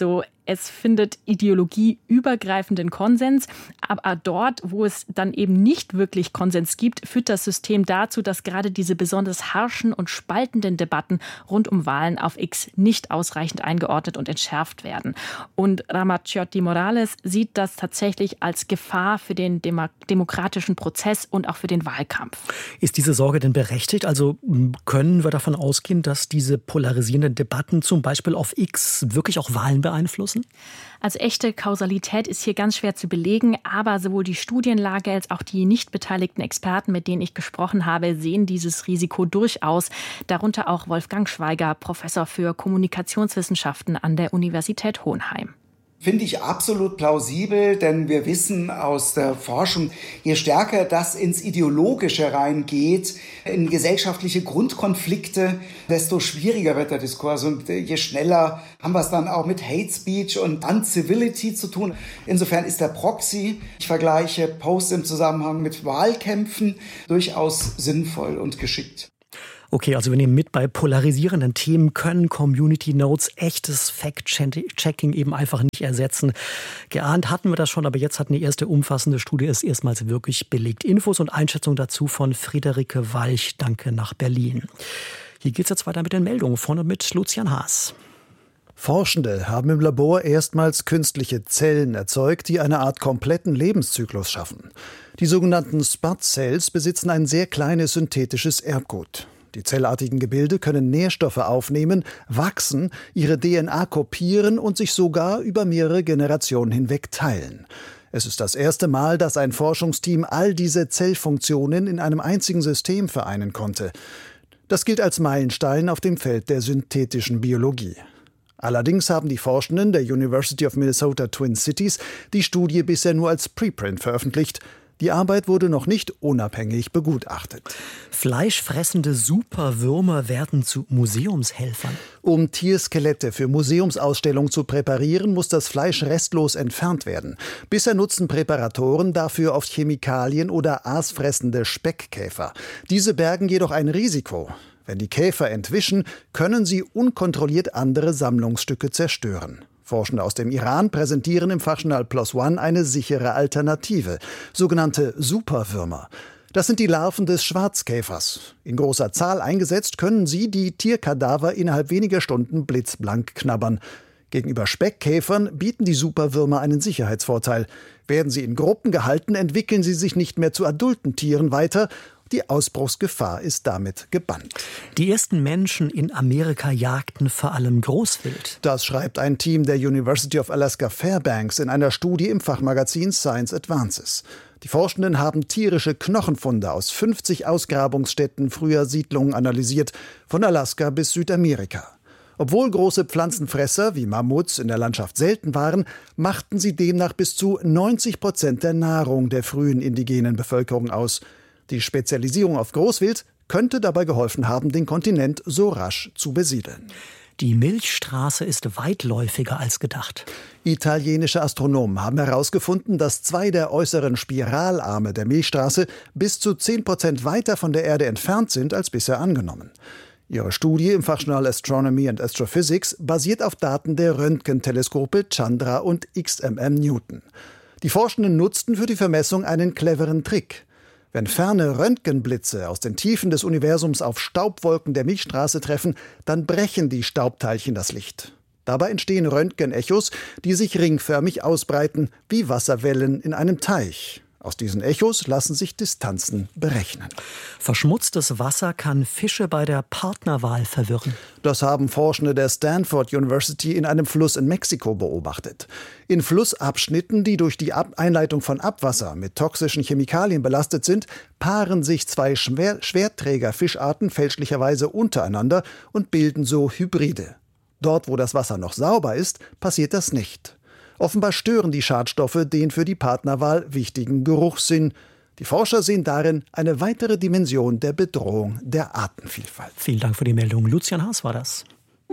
es findet ideologieübergreifenden Konsens. Aber dort, wo es dann eben nicht wirklich Konsens gibt, führt das System dazu, dass gerade diese besonders harschen und spaltenden Debatten rund um Wahlen auf X nicht ausreichend eingeordnet und entschärft werden. Und Ramaciotti Morales sieht das tatsächlich als Gefahr für den Demo- demokratischen Prozess und auch für den Wahlkampf. Ist diese Sorge denn berechtigt? Also können wir davon ausgehen, dass diese polarisierenden Debatten zum Beispiel auf X wirklich auch Wahlen beeinflussen? Also echte Kausalität ist hier ganz schwer zu belegen, aber sowohl die Studienlage als auch die nicht beteiligten Experten, mit denen ich gesprochen habe, sehen dieses Risiko durchaus. Darunter auch Wolfgang Schweiger, Professor für Kommunikationswissenschaften an der Universität Hohenheim. Finde ich absolut plausibel, denn wir wissen aus der Forschung, je stärker das ins Ideologische reingeht, in gesellschaftliche Grundkonflikte, desto schwieriger wird der Diskurs und je schneller haben wir es dann auch mit Hate Speech und Uncivility zu tun. Insofern ist der Proxy, ich vergleiche Posts im Zusammenhang mit Wahlkämpfen, durchaus sinnvoll und geschickt. Okay, also wir nehmen mit, bei polarisierenden Themen können Community Notes echtes Fact-Checking eben einfach nicht ersetzen. Geahnt hatten wir das schon, aber jetzt hat eine erste umfassende Studie es erstmals wirklich belegt. Infos und Einschätzungen dazu von Friederike Walch. Danke nach Berlin. Hier geht's jetzt weiter mit den Meldungen von und mit Lucian Haas. Forschende haben im Labor erstmals künstliche Zellen erzeugt, die eine Art kompletten Lebenszyklus schaffen. Die sogenannten Spud-Cells besitzen ein sehr kleines synthetisches Erbgut. Die zellartigen Gebilde können Nährstoffe aufnehmen, wachsen, ihre D N A kopieren und sich sogar über mehrere Generationen hinweg teilen. Es ist das erste Mal, dass ein Forschungsteam all diese Zellfunktionen in einem einzigen System vereinen konnte. Das gilt als Meilenstein auf dem Feld der synthetischen Biologie. Allerdings haben die Forschenden der University of Minnesota Twin Cities die Studie bisher nur als Preprint veröffentlicht. Die Arbeit wurde noch nicht unabhängig begutachtet. Fleischfressende Superwürmer werden zu Museumshelfern. Um Tierskelette für Museumsausstellungen zu präparieren, muss das Fleisch restlos entfernt werden. Bisher nutzen Präparatoren dafür oft Chemikalien oder aasfressende Speckkäfer. Diese bergen jedoch ein Risiko. Wenn die Käfer entwischen, können sie unkontrolliert andere Sammlungsstücke zerstören. Forschende aus dem Iran präsentieren im Fachjournal PLOS ONE eine sichere Alternative, sogenannte Superwürmer. Das sind die Larven des Schwarzkäfers. In großer Zahl eingesetzt können sie die Tierkadaver innerhalb weniger Stunden blitzblank knabbern. Gegenüber Speckkäfern bieten die Superwürmer einen Sicherheitsvorteil. Werden sie in Gruppen gehalten, entwickeln sie sich nicht mehr zu adulten Tieren weiter. Die Ausbruchsgefahr ist damit gebannt. Die ersten Menschen in Amerika jagten vor allem Großwild. Das schreibt ein Team der University of Alaska Fairbanks in einer Studie im Fachmagazin Science Advances. Die Forschenden haben tierische Knochenfunde aus fünfzig Ausgrabungsstätten früher Siedlungen analysiert, von Alaska bis Südamerika. Obwohl große Pflanzenfresser wie Mammuts in der Landschaft selten waren, machten sie demnach bis zu neunzig Prozent der Nahrung der frühen indigenen Bevölkerung aus. Die Spezialisierung auf Großwild könnte dabei geholfen haben, den Kontinent so rasch zu besiedeln. Die Milchstraße ist weitläufiger als gedacht. Italienische Astronomen haben herausgefunden, dass zwei der äußeren Spiralarme der Milchstraße bis zu zehn Prozent weiter von der Erde entfernt sind als bisher angenommen. Ihre Studie im Fachjournal Astronomy and Astrophysics basiert auf Daten der Röntgenteleskope Chandra und X M M Newton. Die Forschenden nutzten für die Vermessung einen cleveren Trick. Wenn ferne Röntgenblitze aus den Tiefen des Universums auf Staubwolken der Milchstraße treffen, dann brechen die Staubteilchen das Licht. Dabei entstehen Röntgenechos, die sich ringförmig ausbreiten, wie Wasserwellen in einem Teich. Aus diesen Echos lassen sich Distanzen berechnen. Verschmutztes Wasser kann Fische bei der Partnerwahl verwirren. Das haben Forschende der Stanford University in einem Fluss in Mexiko beobachtet. In Flussabschnitten, die durch die Ab- Einleitung von Abwasser mit toxischen Chemikalien belastet sind, paaren sich zwei Schwer- Schwerträgerfischarten fälschlicherweise untereinander und bilden so Hybride. Dort, wo das Wasser noch sauber ist, passiert das nicht. Offenbar stören die Schadstoffe den für die Partnerwahl wichtigen Geruchssinn. Die Forscher sehen darin eine weitere Dimension der Bedrohung der Artenvielfalt. Vielen Dank für die Meldung. Lucian Haas war das.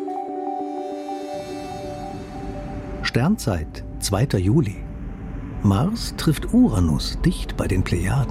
Sternzeit, zweiter Juli. Mars trifft Uranus dicht bei den Plejaden.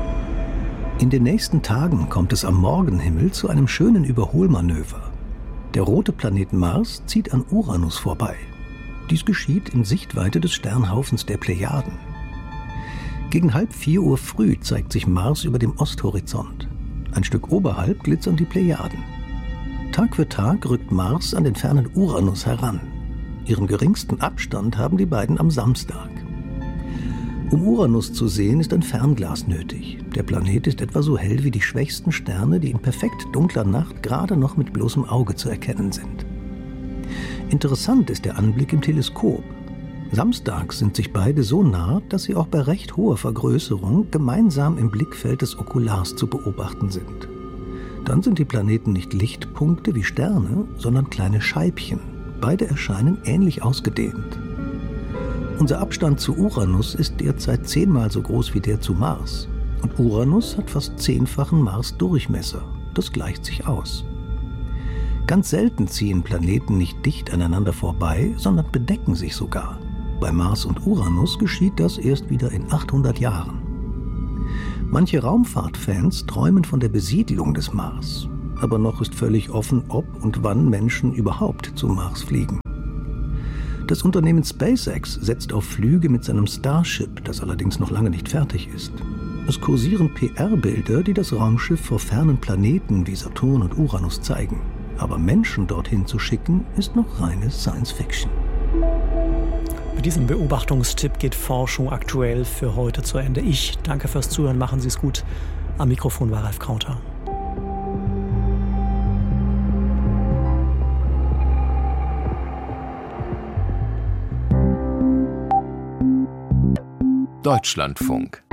In den nächsten Tagen kommt es am Morgenhimmel zu einem schönen Überholmanöver. Der rote Planet Mars zieht an Uranus vorbei. Dies geschieht in Sichtweite des Sternhaufens der Plejaden. Gegen halb vier Uhr früh zeigt sich Mars über dem Osthorizont. Ein Stück oberhalb glitzern die Plejaden. Tag für Tag rückt Mars an den fernen Uranus heran. Ihren geringsten Abstand haben die beiden am Samstag. Um Uranus zu sehen, ist ein Fernglas nötig. Der Planet ist etwa so hell wie die schwächsten Sterne, die in perfekt dunkler Nacht gerade noch mit bloßem Auge zu erkennen sind. Interessant ist der Anblick im Teleskop. Samstags sind sich beide so nah, dass sie auch bei recht hoher Vergrößerung gemeinsam im Blickfeld des Okulars zu beobachten sind. Dann sind die Planeten nicht Lichtpunkte wie Sterne, sondern kleine Scheibchen. Beide erscheinen ähnlich ausgedehnt. Unser Abstand zu Uranus ist derzeit zehnmal so groß wie der zu Mars. Und Uranus hat fast zehnfachen Mars-Durchmesser. Das gleicht sich aus. Ganz selten ziehen Planeten nicht dicht aneinander vorbei, sondern bedecken sich sogar. Bei Mars und Uranus geschieht das erst wieder in achthundert Jahren. Manche Raumfahrtfans träumen von der Besiedlung des Mars. Aber noch ist völlig offen, ob und wann Menschen überhaupt zum Mars fliegen. Das Unternehmen SpaceX setzt auf Flüge mit seinem Starship, das allerdings noch lange nicht fertig ist. Es kursieren P R-Bilder, die das Raumschiff vor fernen Planeten wie Saturn und Uranus zeigen. Aber Menschen dorthin zu schicken, ist noch reine Science-Fiction. Mit diesem Beobachtungstipp geht Forschung aktuell für heute zu Ende. Ich danke fürs Zuhören, machen Sie es gut. Am Mikrofon war Ralf Krauter. Deutschlandfunk.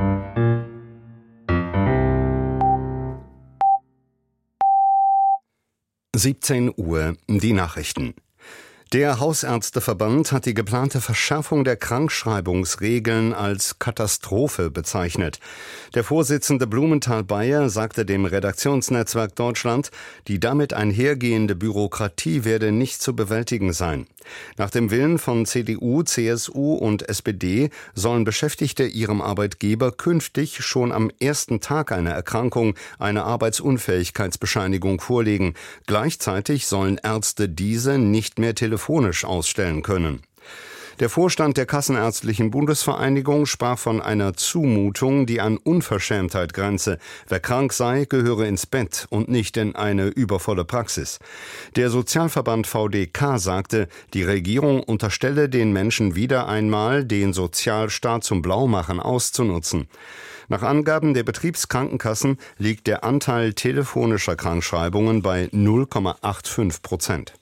siebzehn Uhr, die Nachrichten. Der Hausärzteverband hat die geplante Verschärfung der Krankschreibungsregeln als Katastrophe bezeichnet. Der Vorsitzende Blumenthal-Beyer sagte dem Redaktionsnetzwerk Deutschland, die damit einhergehende Bürokratie werde nicht zu bewältigen sein. Nach dem Willen von C D U, C S U und S P D sollen Beschäftigte ihrem Arbeitgeber künftig schon am ersten Tag einer Erkrankung eine Arbeitsunfähigkeitsbescheinigung vorlegen. Gleichzeitig sollen Ärzte diese nicht mehr telefonisch ausstellen können. Der Vorstand der Kassenärztlichen Bundesvereinigung sprach von einer Zumutung, die an Unverschämtheit grenze. Wer krank sei, gehöre ins Bett und nicht in eine übervolle Praxis. Der Sozialverband V D K sagte, die Regierung unterstelle den Menschen wieder einmal, den Sozialstaat zum Blaumachen auszunutzen. Nach Angaben der Betriebskrankenkassen liegt der Anteil telefonischer Krankschreibungen bei null Komma fünfundachtzig Prozent.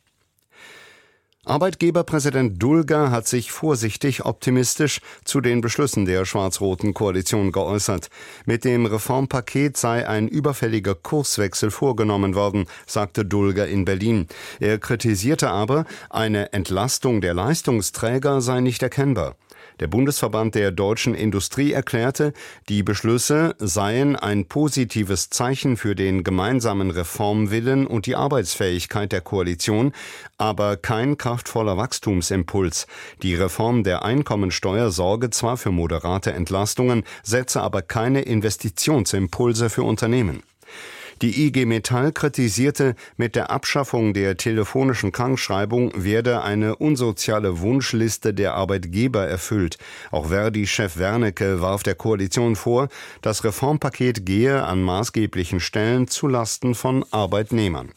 Arbeitgeberpräsident Dulger hat sich vorsichtig optimistisch zu den Beschlüssen der schwarz-roten Koalition geäußert. Mit dem Reformpaket sei ein überfälliger Kurswechsel vorgenommen worden, sagte Dulger in Berlin. Er kritisierte aber, eine Entlastung der Leistungsträger sei nicht erkennbar. Der Bundesverband der deutschen Industrie erklärte, die Beschlüsse seien ein positives Zeichen für den gemeinsamen Reformwillen und die Arbeitsfähigkeit der Koalition, aber kein kraftvoller Wachstumsimpuls. Die Reform der Einkommensteuer sorge zwar für moderate Entlastungen, setze aber keine Investitionsimpulse für Unternehmen. Die I G Metall kritisierte, mit der Abschaffung der telefonischen Krankschreibung werde eine unsoziale Wunschliste der Arbeitgeber erfüllt. Auch Verdi-Chef Wernicke warf der Koalition vor, das Reformpaket gehe an maßgeblichen Stellen zulasten von Arbeitnehmern.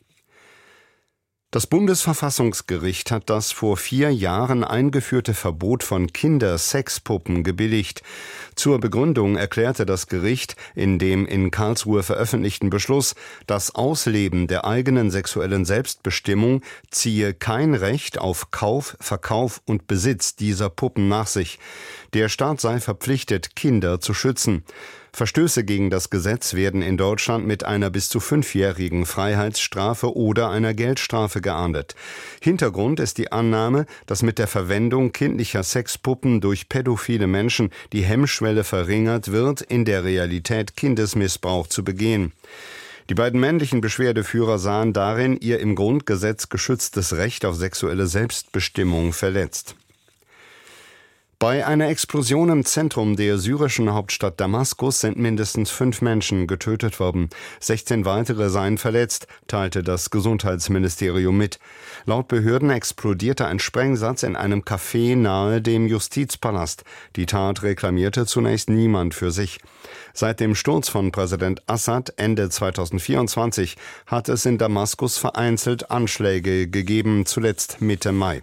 Das Bundesverfassungsgericht hat das vor vier Jahren eingeführte Verbot von Kindersexpuppen gebilligt. Zur Begründung erklärte das Gericht in dem in Karlsruhe veröffentlichten Beschluss, das Ausleben der eigenen sexuellen Selbstbestimmung ziehe kein Recht auf Kauf, Verkauf und Besitz dieser Puppen nach sich. Der Staat sei verpflichtet, Kinder zu schützen. Verstöße gegen das Gesetz werden in Deutschland mit einer bis zu fünfjährigen Freiheitsstrafe oder einer Geldstrafe geahndet. Hintergrund ist die Annahme, dass mit der Verwendung kindlicher Sexpuppen durch pädophile Menschen die Hemmschwelle verringert wird, in der Realität Kindesmissbrauch zu begehen. Die beiden männlichen Beschwerdeführer sahen darin ihr im Grundgesetz geschütztes Recht auf sexuelle Selbstbestimmung verletzt. Bei einer Explosion im Zentrum der syrischen Hauptstadt Damaskus sind mindestens fünf Menschen getötet worden. sechzehn weitere seien verletzt, teilte das Gesundheitsministerium mit. Laut Behörden explodierte ein Sprengsatz in einem Café nahe dem Justizpalast. Die Tat reklamierte zunächst niemand für sich. Seit dem Sturz von Präsident Assad Ende zweitausendvierundzwanzig hat es in Damaskus vereinzelt Anschläge gegeben, zuletzt Mitte Mai.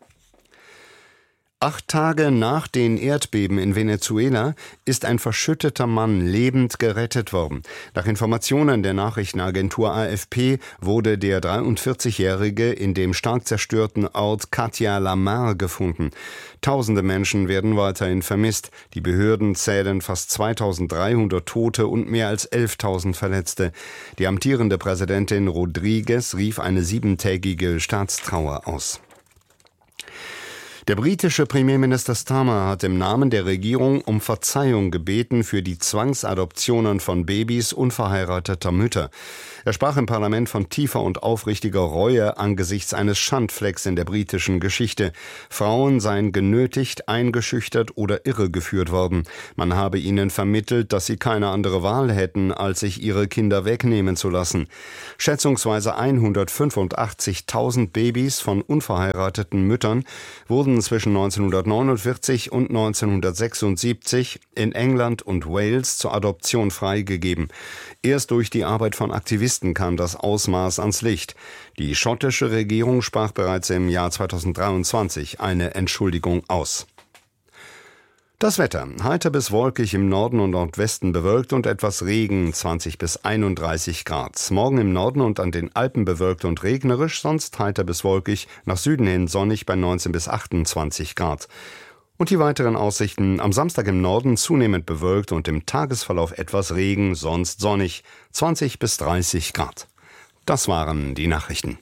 Acht Tage nach den Erdbeben in Venezuela ist ein verschütteter Mann lebend gerettet worden. Nach Informationen der Nachrichtenagentur A F P wurde der dreiundvierzigjährige in dem stark zerstörten Ort Katia La Mar gefunden. Tausende Menschen werden weiterhin vermisst. Die Behörden zählen fast zweitausenddreihundert Tote und mehr als elftausend Verletzte. Die amtierende Präsidentin Rodriguez rief eine siebentägige Staatstrauer aus. Der britische Premierminister Starmer hat im Namen der Regierung um Verzeihung gebeten für die Zwangsadoptionen von Babys unverheirateter Mütter. Er sprach im Parlament von tiefer und aufrichtiger Reue angesichts eines Schandflecks in der britischen Geschichte. Frauen seien genötigt, eingeschüchtert oder irregeführt worden. Man habe ihnen vermittelt, dass sie keine andere Wahl hätten, als sich ihre Kinder wegnehmen zu lassen. Schätzungsweise hundertfünfundachtzigtausend Babys von unverheirateten Müttern wurden zwischen neunzehnhundertneunundvierzig und neunzehnhundertsechsundsiebzig in England und Wales zur Adoption freigegeben. Erst durch die Arbeit von Aktivisten kam das Ausmaß ans Licht. Die schottische Regierung sprach bereits im Jahr zweitausenddreiundzwanzig eine Entschuldigung aus. Das Wetter. Heiter bis wolkig im Norden und Nordwesten bewölkt und etwas Regen, zwanzig bis einunddreißig Grad. Morgen im Norden und an den Alpen bewölkt und regnerisch, sonst heiter bis wolkig, nach Süden hin sonnig bei neunzehn bis achtundzwanzig Grad. Und die weiteren Aussichten: am Samstag im Norden zunehmend bewölkt und im Tagesverlauf etwas Regen, sonst sonnig, zwanzig bis dreißig Grad. Das waren die Nachrichten.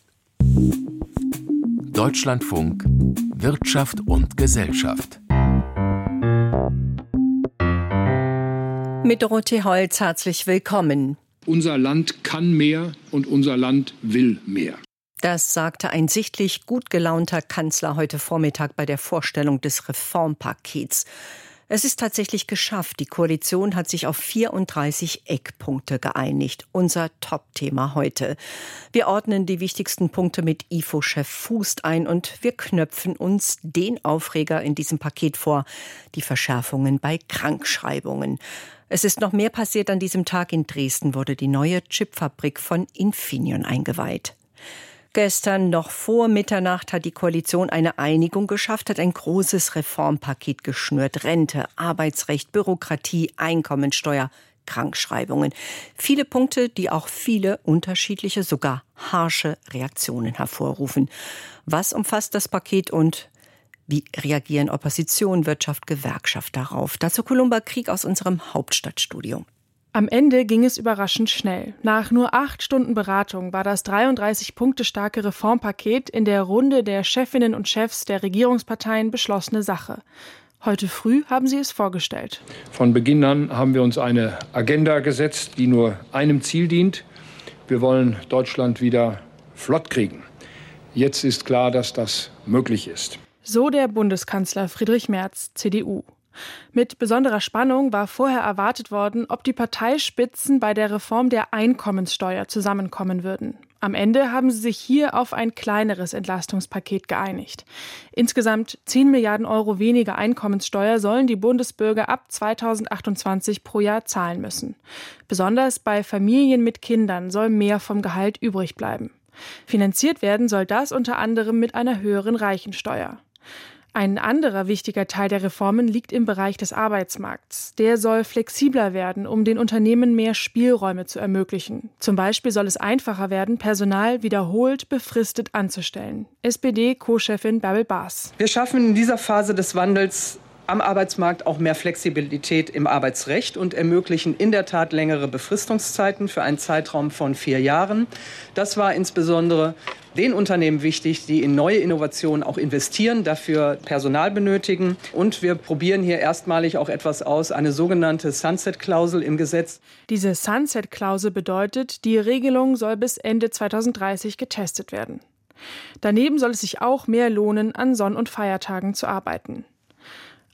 Deutschlandfunk Wirtschaft und Gesellschaft. Mit Dorothee Holz herzlich willkommen. Unser Land kann mehr und unser Land will mehr. Das sagte ein sichtlich gut gelaunter Kanzler heute Vormittag bei der Vorstellung des Reformpakets. Es ist tatsächlich geschafft. Die Koalition hat sich auf vierunddreißig Eckpunkte geeinigt. Unser Top-Thema heute. Wir ordnen die wichtigsten Punkte mit I F O-Chef Fußt ein und wir knöpfen uns den Aufreger in diesem Paket vor: die Verschärfungen bei Krankschreibungen. Es ist noch mehr passiert an diesem Tag. In Dresden wurde die neue Chipfabrik von Infineon eingeweiht. Gestern noch vor Mitternacht hat die Koalition eine Einigung geschafft, hat ein großes Reformpaket geschnürt. Rente, Arbeitsrecht, Bürokratie, Einkommensteuer, Krankschreibungen. Viele Punkte, die auch viele unterschiedliche, sogar harsche Reaktionen hervorrufen. Was umfasst das Paket und wie reagieren Opposition, Wirtschaft, Gewerkschaft darauf? Dazu Columba Krieg aus unserem Hauptstadtstudio. Am Ende ging es überraschend schnell. Nach nur acht Stunden Beratung war das dreiunddreißig Punkte starke Reformpaket in der Runde der Chefinnen und Chefs der Regierungsparteien beschlossene Sache. Heute früh haben sie es vorgestellt. Von Beginn an haben wir uns eine Agenda gesetzt, die nur einem Ziel dient. Wir wollen Deutschland wieder flott kriegen. Jetzt ist klar, dass das möglich ist. So der Bundeskanzler Friedrich Merz, C D U. Mit besonderer Spannung war vorher erwartet worden, ob die Parteispitzen bei der Reform der Einkommenssteuer zusammenkommen würden. Am Ende haben sie sich hier auf ein kleineres Entlastungspaket geeinigt. Insgesamt zehn Milliarden Euro weniger Einkommenssteuer sollen die Bundesbürger ab zweitausendachtundzwanzig pro Jahr zahlen müssen. Besonders bei Familien mit Kindern soll mehr vom Gehalt übrig bleiben. Finanziert werden soll das unter anderem mit einer höheren Reichensteuer. Ein anderer wichtiger Teil der Reformen liegt im Bereich des Arbeitsmarkts. Der soll flexibler werden, um den Unternehmen mehr Spielräume zu ermöglichen. Zum Beispiel soll es einfacher werden, Personal wiederholt befristet anzustellen. S P D-Co-Chefin Bärbel Baas. Wir schaffen in dieser Phase des Wandels am Arbeitsmarkt auch mehr Flexibilität im Arbeitsrecht und ermöglichen in der Tat längere Befristungszeiten für einen Zeitraum von vier Jahren. Das war insbesondere den Unternehmen wichtig, die in neue Innovationen auch investieren, dafür Personal benötigen. Und wir probieren hier erstmalig auch etwas aus, eine sogenannte Sunset-Klausel im Gesetz. Diese Sunset-Klausel bedeutet, die Regelung soll bis Ende zweitausenddreißig getestet werden. Daneben soll es sich auch mehr lohnen, an Sonn- und Feiertagen zu arbeiten.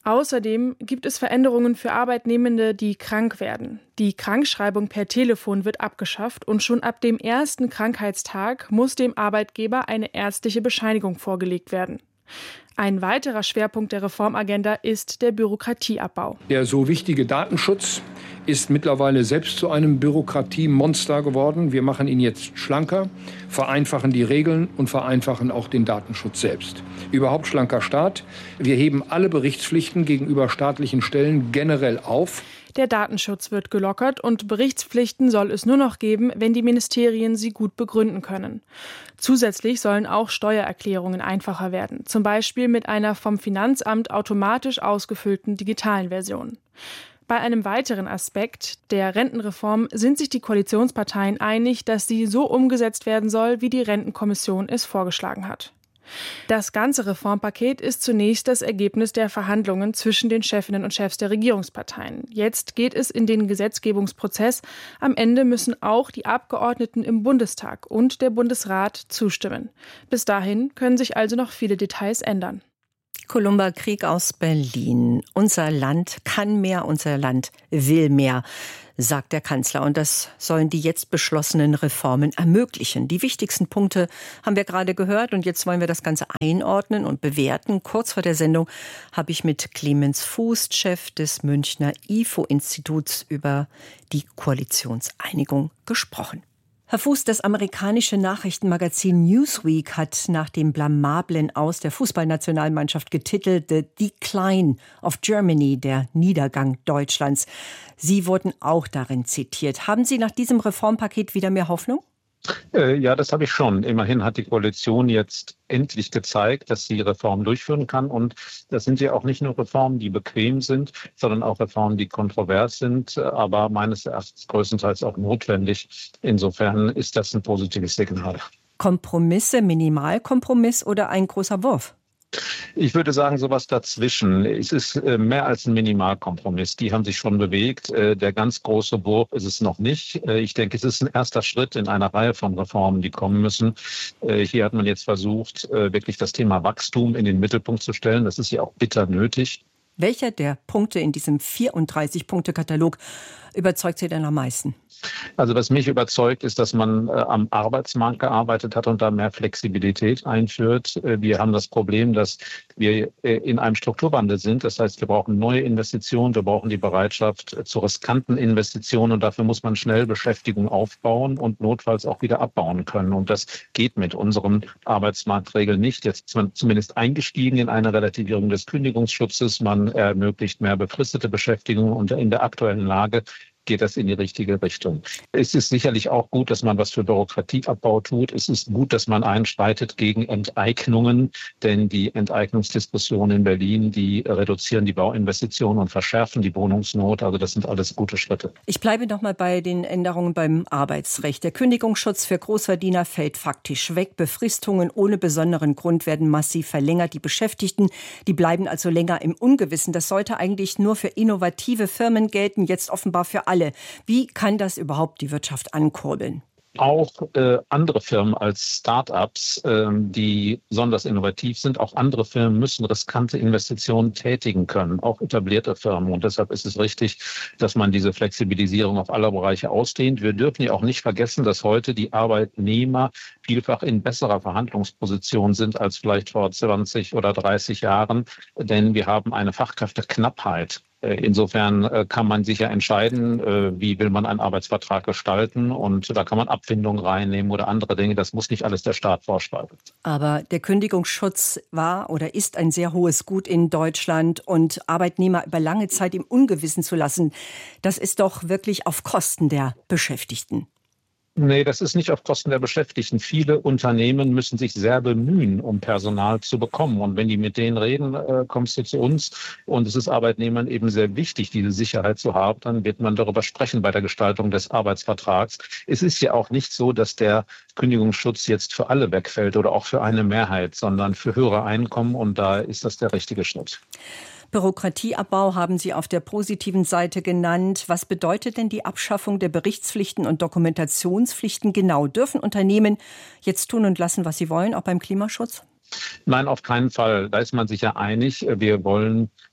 Außerdem gibt es Veränderungen für Arbeitnehmende, die krank werden. Die Krankschreibung per Telefon wird abgeschafft und schon ab dem ersten Krankheitstag muss dem Arbeitgeber eine ärztliche Bescheinigung vorgelegt werden. Ein weiterer Schwerpunkt der Reformagenda ist der Bürokratieabbau. Der so wichtige Datenschutz ist mittlerweile selbst zu einem Bürokratiemonster geworden. Wir machen ihn jetzt schlanker, vereinfachen die Regeln und vereinfachen auch den Datenschutz selbst. Überhaupt schlanker Staat. Wir heben alle Berichtspflichten gegenüber staatlichen Stellen generell auf. Der Datenschutz wird gelockert und Berichtspflichten soll es nur noch geben, wenn die Ministerien sie gut begründen können. Zusätzlich sollen auch Steuererklärungen einfacher werden, zum Beispiel mit einer vom Finanzamt automatisch ausgefüllten digitalen Version. Bei einem weiteren Aspekt, der Rentenreform, sind sich die Koalitionsparteien einig, dass sie so umgesetzt werden soll, wie die Rentenkommission es vorgeschlagen hat. Das ganze Reformpaket ist zunächst das Ergebnis der Verhandlungen zwischen den Chefinnen und Chefs der Regierungsparteien. Jetzt geht es in den Gesetzgebungsprozess. Am Ende müssen auch die Abgeordneten im Bundestag und der Bundesrat zustimmen. Bis dahin können sich also noch viele Details ändern. Columba Krieg aus Berlin. Unser Land kann mehr, unser Land will mehr, sagt der Kanzler. Und das sollen die jetzt beschlossenen Reformen ermöglichen. Die wichtigsten Punkte haben wir gerade gehört. Und jetzt wollen wir das Ganze einordnen und bewerten. Kurz vor der Sendung habe ich mit Clemens Fuß, Chef des Münchner I F O-Instituts, über die Koalitionseinigung gesprochen. Herr Fuß, das amerikanische Nachrichtenmagazin Newsweek hat nach dem blamablen Aus der Fußballnationalmannschaft getitelt The Decline of Germany, der Niedergang Deutschlands. Sie wurden auch darin zitiert. Haben Sie nach diesem Reformpaket wieder mehr Hoffnung? Äh, ja, das habe ich schon. Immerhin hat die Koalition jetzt endlich gezeigt, dass sie Reformen durchführen kann. Und das sind ja auch nicht nur Reformen, die bequem sind, sondern auch Reformen, die kontrovers sind, aber meines Erachtens größtenteils auch notwendig. Insofern ist das ein positives Signal. Kompromisse, Minimalkompromiss oder ein großer Wurf? Ich würde sagen, sowas dazwischen. Es ist mehr als ein Minimalkompromiss. Die haben sich schon bewegt. Der ganz große Wurf ist es noch nicht. Ich denke, es ist ein erster Schritt in einer Reihe von Reformen, die kommen müssen. Hier hat man jetzt versucht, wirklich das Thema Wachstum in den Mittelpunkt zu stellen. Das ist ja auch bitter nötig. Welcher der Punkte in diesem vierunddreißig-Punkte-Katalog überzeugt Sie denn am meisten? Also was mich überzeugt, ist, dass man äh, am Arbeitsmarkt gearbeitet hat und da mehr Flexibilität einführt. Äh, wir haben das Problem, dass wir äh, in einem Strukturwandel sind. Das heißt, wir brauchen neue Investitionen, wir brauchen die Bereitschaft äh, zu riskanten Investitionen und dafür muss man schnell Beschäftigung aufbauen und notfalls auch wieder abbauen können. Und das geht mit unseren Arbeitsmarktregeln nicht. Jetzt ist man zumindest eingestiegen in eine Relativierung des Kündigungsschutzes. Man ermöglicht mehr befristete Beschäftigung und in der aktuellen Lage geht das in die richtige Richtung. Es ist sicherlich auch gut, dass man was für Bürokratieabbau tut. Es ist gut, dass man einschreitet gegen Enteignungen, denn die Enteignungsdiskussionen in Berlin, die reduzieren die Bauinvestitionen und verschärfen die Wohnungsnot. Also das sind alles gute Schritte. Ich bleibe noch mal bei den Änderungen beim Arbeitsrecht. Der Kündigungsschutz für Großverdiener fällt faktisch weg. Befristungen ohne besonderen Grund werden massiv verlängert. Die Beschäftigten, die bleiben also länger im Ungewissen. Das sollte eigentlich nur für innovative Firmen gelten, jetzt offenbar für alle. Wie kann das überhaupt die Wirtschaft ankurbeln? Auch äh, andere Firmen als Start-ups, äh, die besonders innovativ sind, auch andere Firmen müssen riskante Investitionen tätigen können, auch etablierte Firmen. Und deshalb ist es richtig, dass man diese Flexibilisierung auf alle Bereiche ausdehnt. Wir dürfen ja auch nicht vergessen, dass heute die Arbeitnehmer vielfach in besserer Verhandlungsposition sind als vielleicht vor zwanzig oder dreißig Jahren, denn wir haben eine Fachkräfteknappheit. Insofern kann man sich ja entscheiden, wie will man einen Arbeitsvertrag gestalten, und da kann man Abfindungen reinnehmen oder andere Dinge. Das muss nicht alles der Staat vorschreiben. Aber der Kündigungsschutz war oder ist ein sehr hohes Gut in Deutschland, und Arbeitnehmer über lange Zeit im Ungewissen zu lassen, das ist doch wirklich auf Kosten der Beschäftigten. Nee, das ist nicht auf Kosten der Beschäftigten. Viele Unternehmen müssen sich sehr bemühen, um Personal zu bekommen. Und wenn die mit denen reden, äh, kommst du zu uns. Und es ist Arbeitnehmern eben sehr wichtig, diese Sicherheit zu haben. Dann wird man darüber sprechen bei der Gestaltung des Arbeitsvertrags. Es ist ja auch nicht so, dass der Kündigungsschutz jetzt für alle wegfällt oder auch für eine Mehrheit, sondern für höhere Einkommen. Und da ist das der richtige Schritt. Bürokratieabbau haben Sie auf der positiven Seite genannt. Was bedeutet denn die Abschaffung der Berichtspflichten und Dokumentationspflichten genau? Dürfen Unternehmen jetzt tun und lassen, was sie wollen, auch beim Klimaschutz? Nein, auf keinen Fall. Da ist man sich ja einig. Wir wollen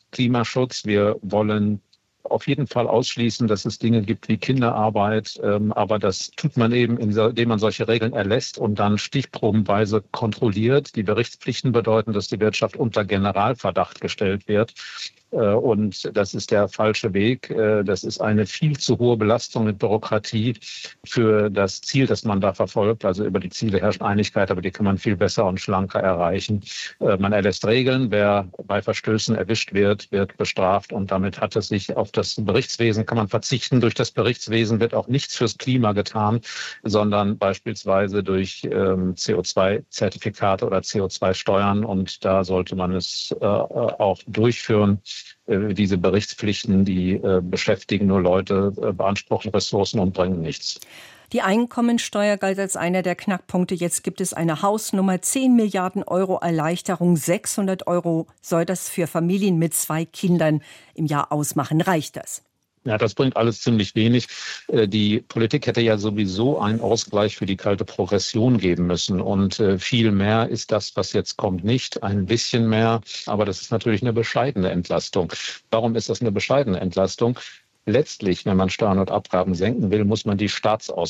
Klimaschutz. Wir wollen auf jeden Fall ausschließen, dass es Dinge gibt wie Kinderarbeit. Ähm, aber das tut man eben, indem man solche Regeln erlässt und dann stichprobenweise kontrolliert. Die Berichtspflichten bedeuten, dass die Wirtschaft unter Generalverdacht gestellt wird. Und das ist der falsche Weg. Das ist eine viel zu hohe Belastung mit Bürokratie für das Ziel, das man da verfolgt. Also über die Ziele herrscht Einigkeit, aber die kann man viel besser und schlanker erreichen. Man erlässt Regeln. Wer bei Verstößen erwischt wird, wird bestraft. Und damit hat es sich auf das Berichtswesen, kann man verzichten. Durch das Berichtswesen wird auch nichts fürs Klima getan, sondern beispielsweise durch C O zwei Zertifikate oder C O zwei Steuern. Und da sollte man es auch durchführen. Diese Berichtspflichten, die äh, beschäftigen nur Leute, äh, beanspruchen Ressourcen und bringen nichts. Die Einkommensteuer galt als einer der Knackpunkte. Jetzt gibt es eine Hausnummer, zehn Milliarden Euro Erleichterung, sechshundert Euro soll das für Familien mit zwei Kindern im Jahr ausmachen. Reicht das? Ja, das bringt alles ziemlich wenig. Die Politik hätte ja sowieso einen Ausgleich für die kalte Progression geben müssen. Und viel mehr ist das, was jetzt kommt, nicht. Ein bisschen mehr. Aber das ist natürlich eine bescheidene Entlastung. Warum ist das eine bescheidene Entlastung? Letztlich, wenn man Steuern und Abgaben senken will, muss man die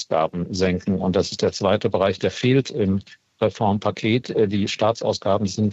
Staatsausgaben senken. Und das ist der zweite Bereich, der fehlt im Reformpaket. Die Staatsausgaben sind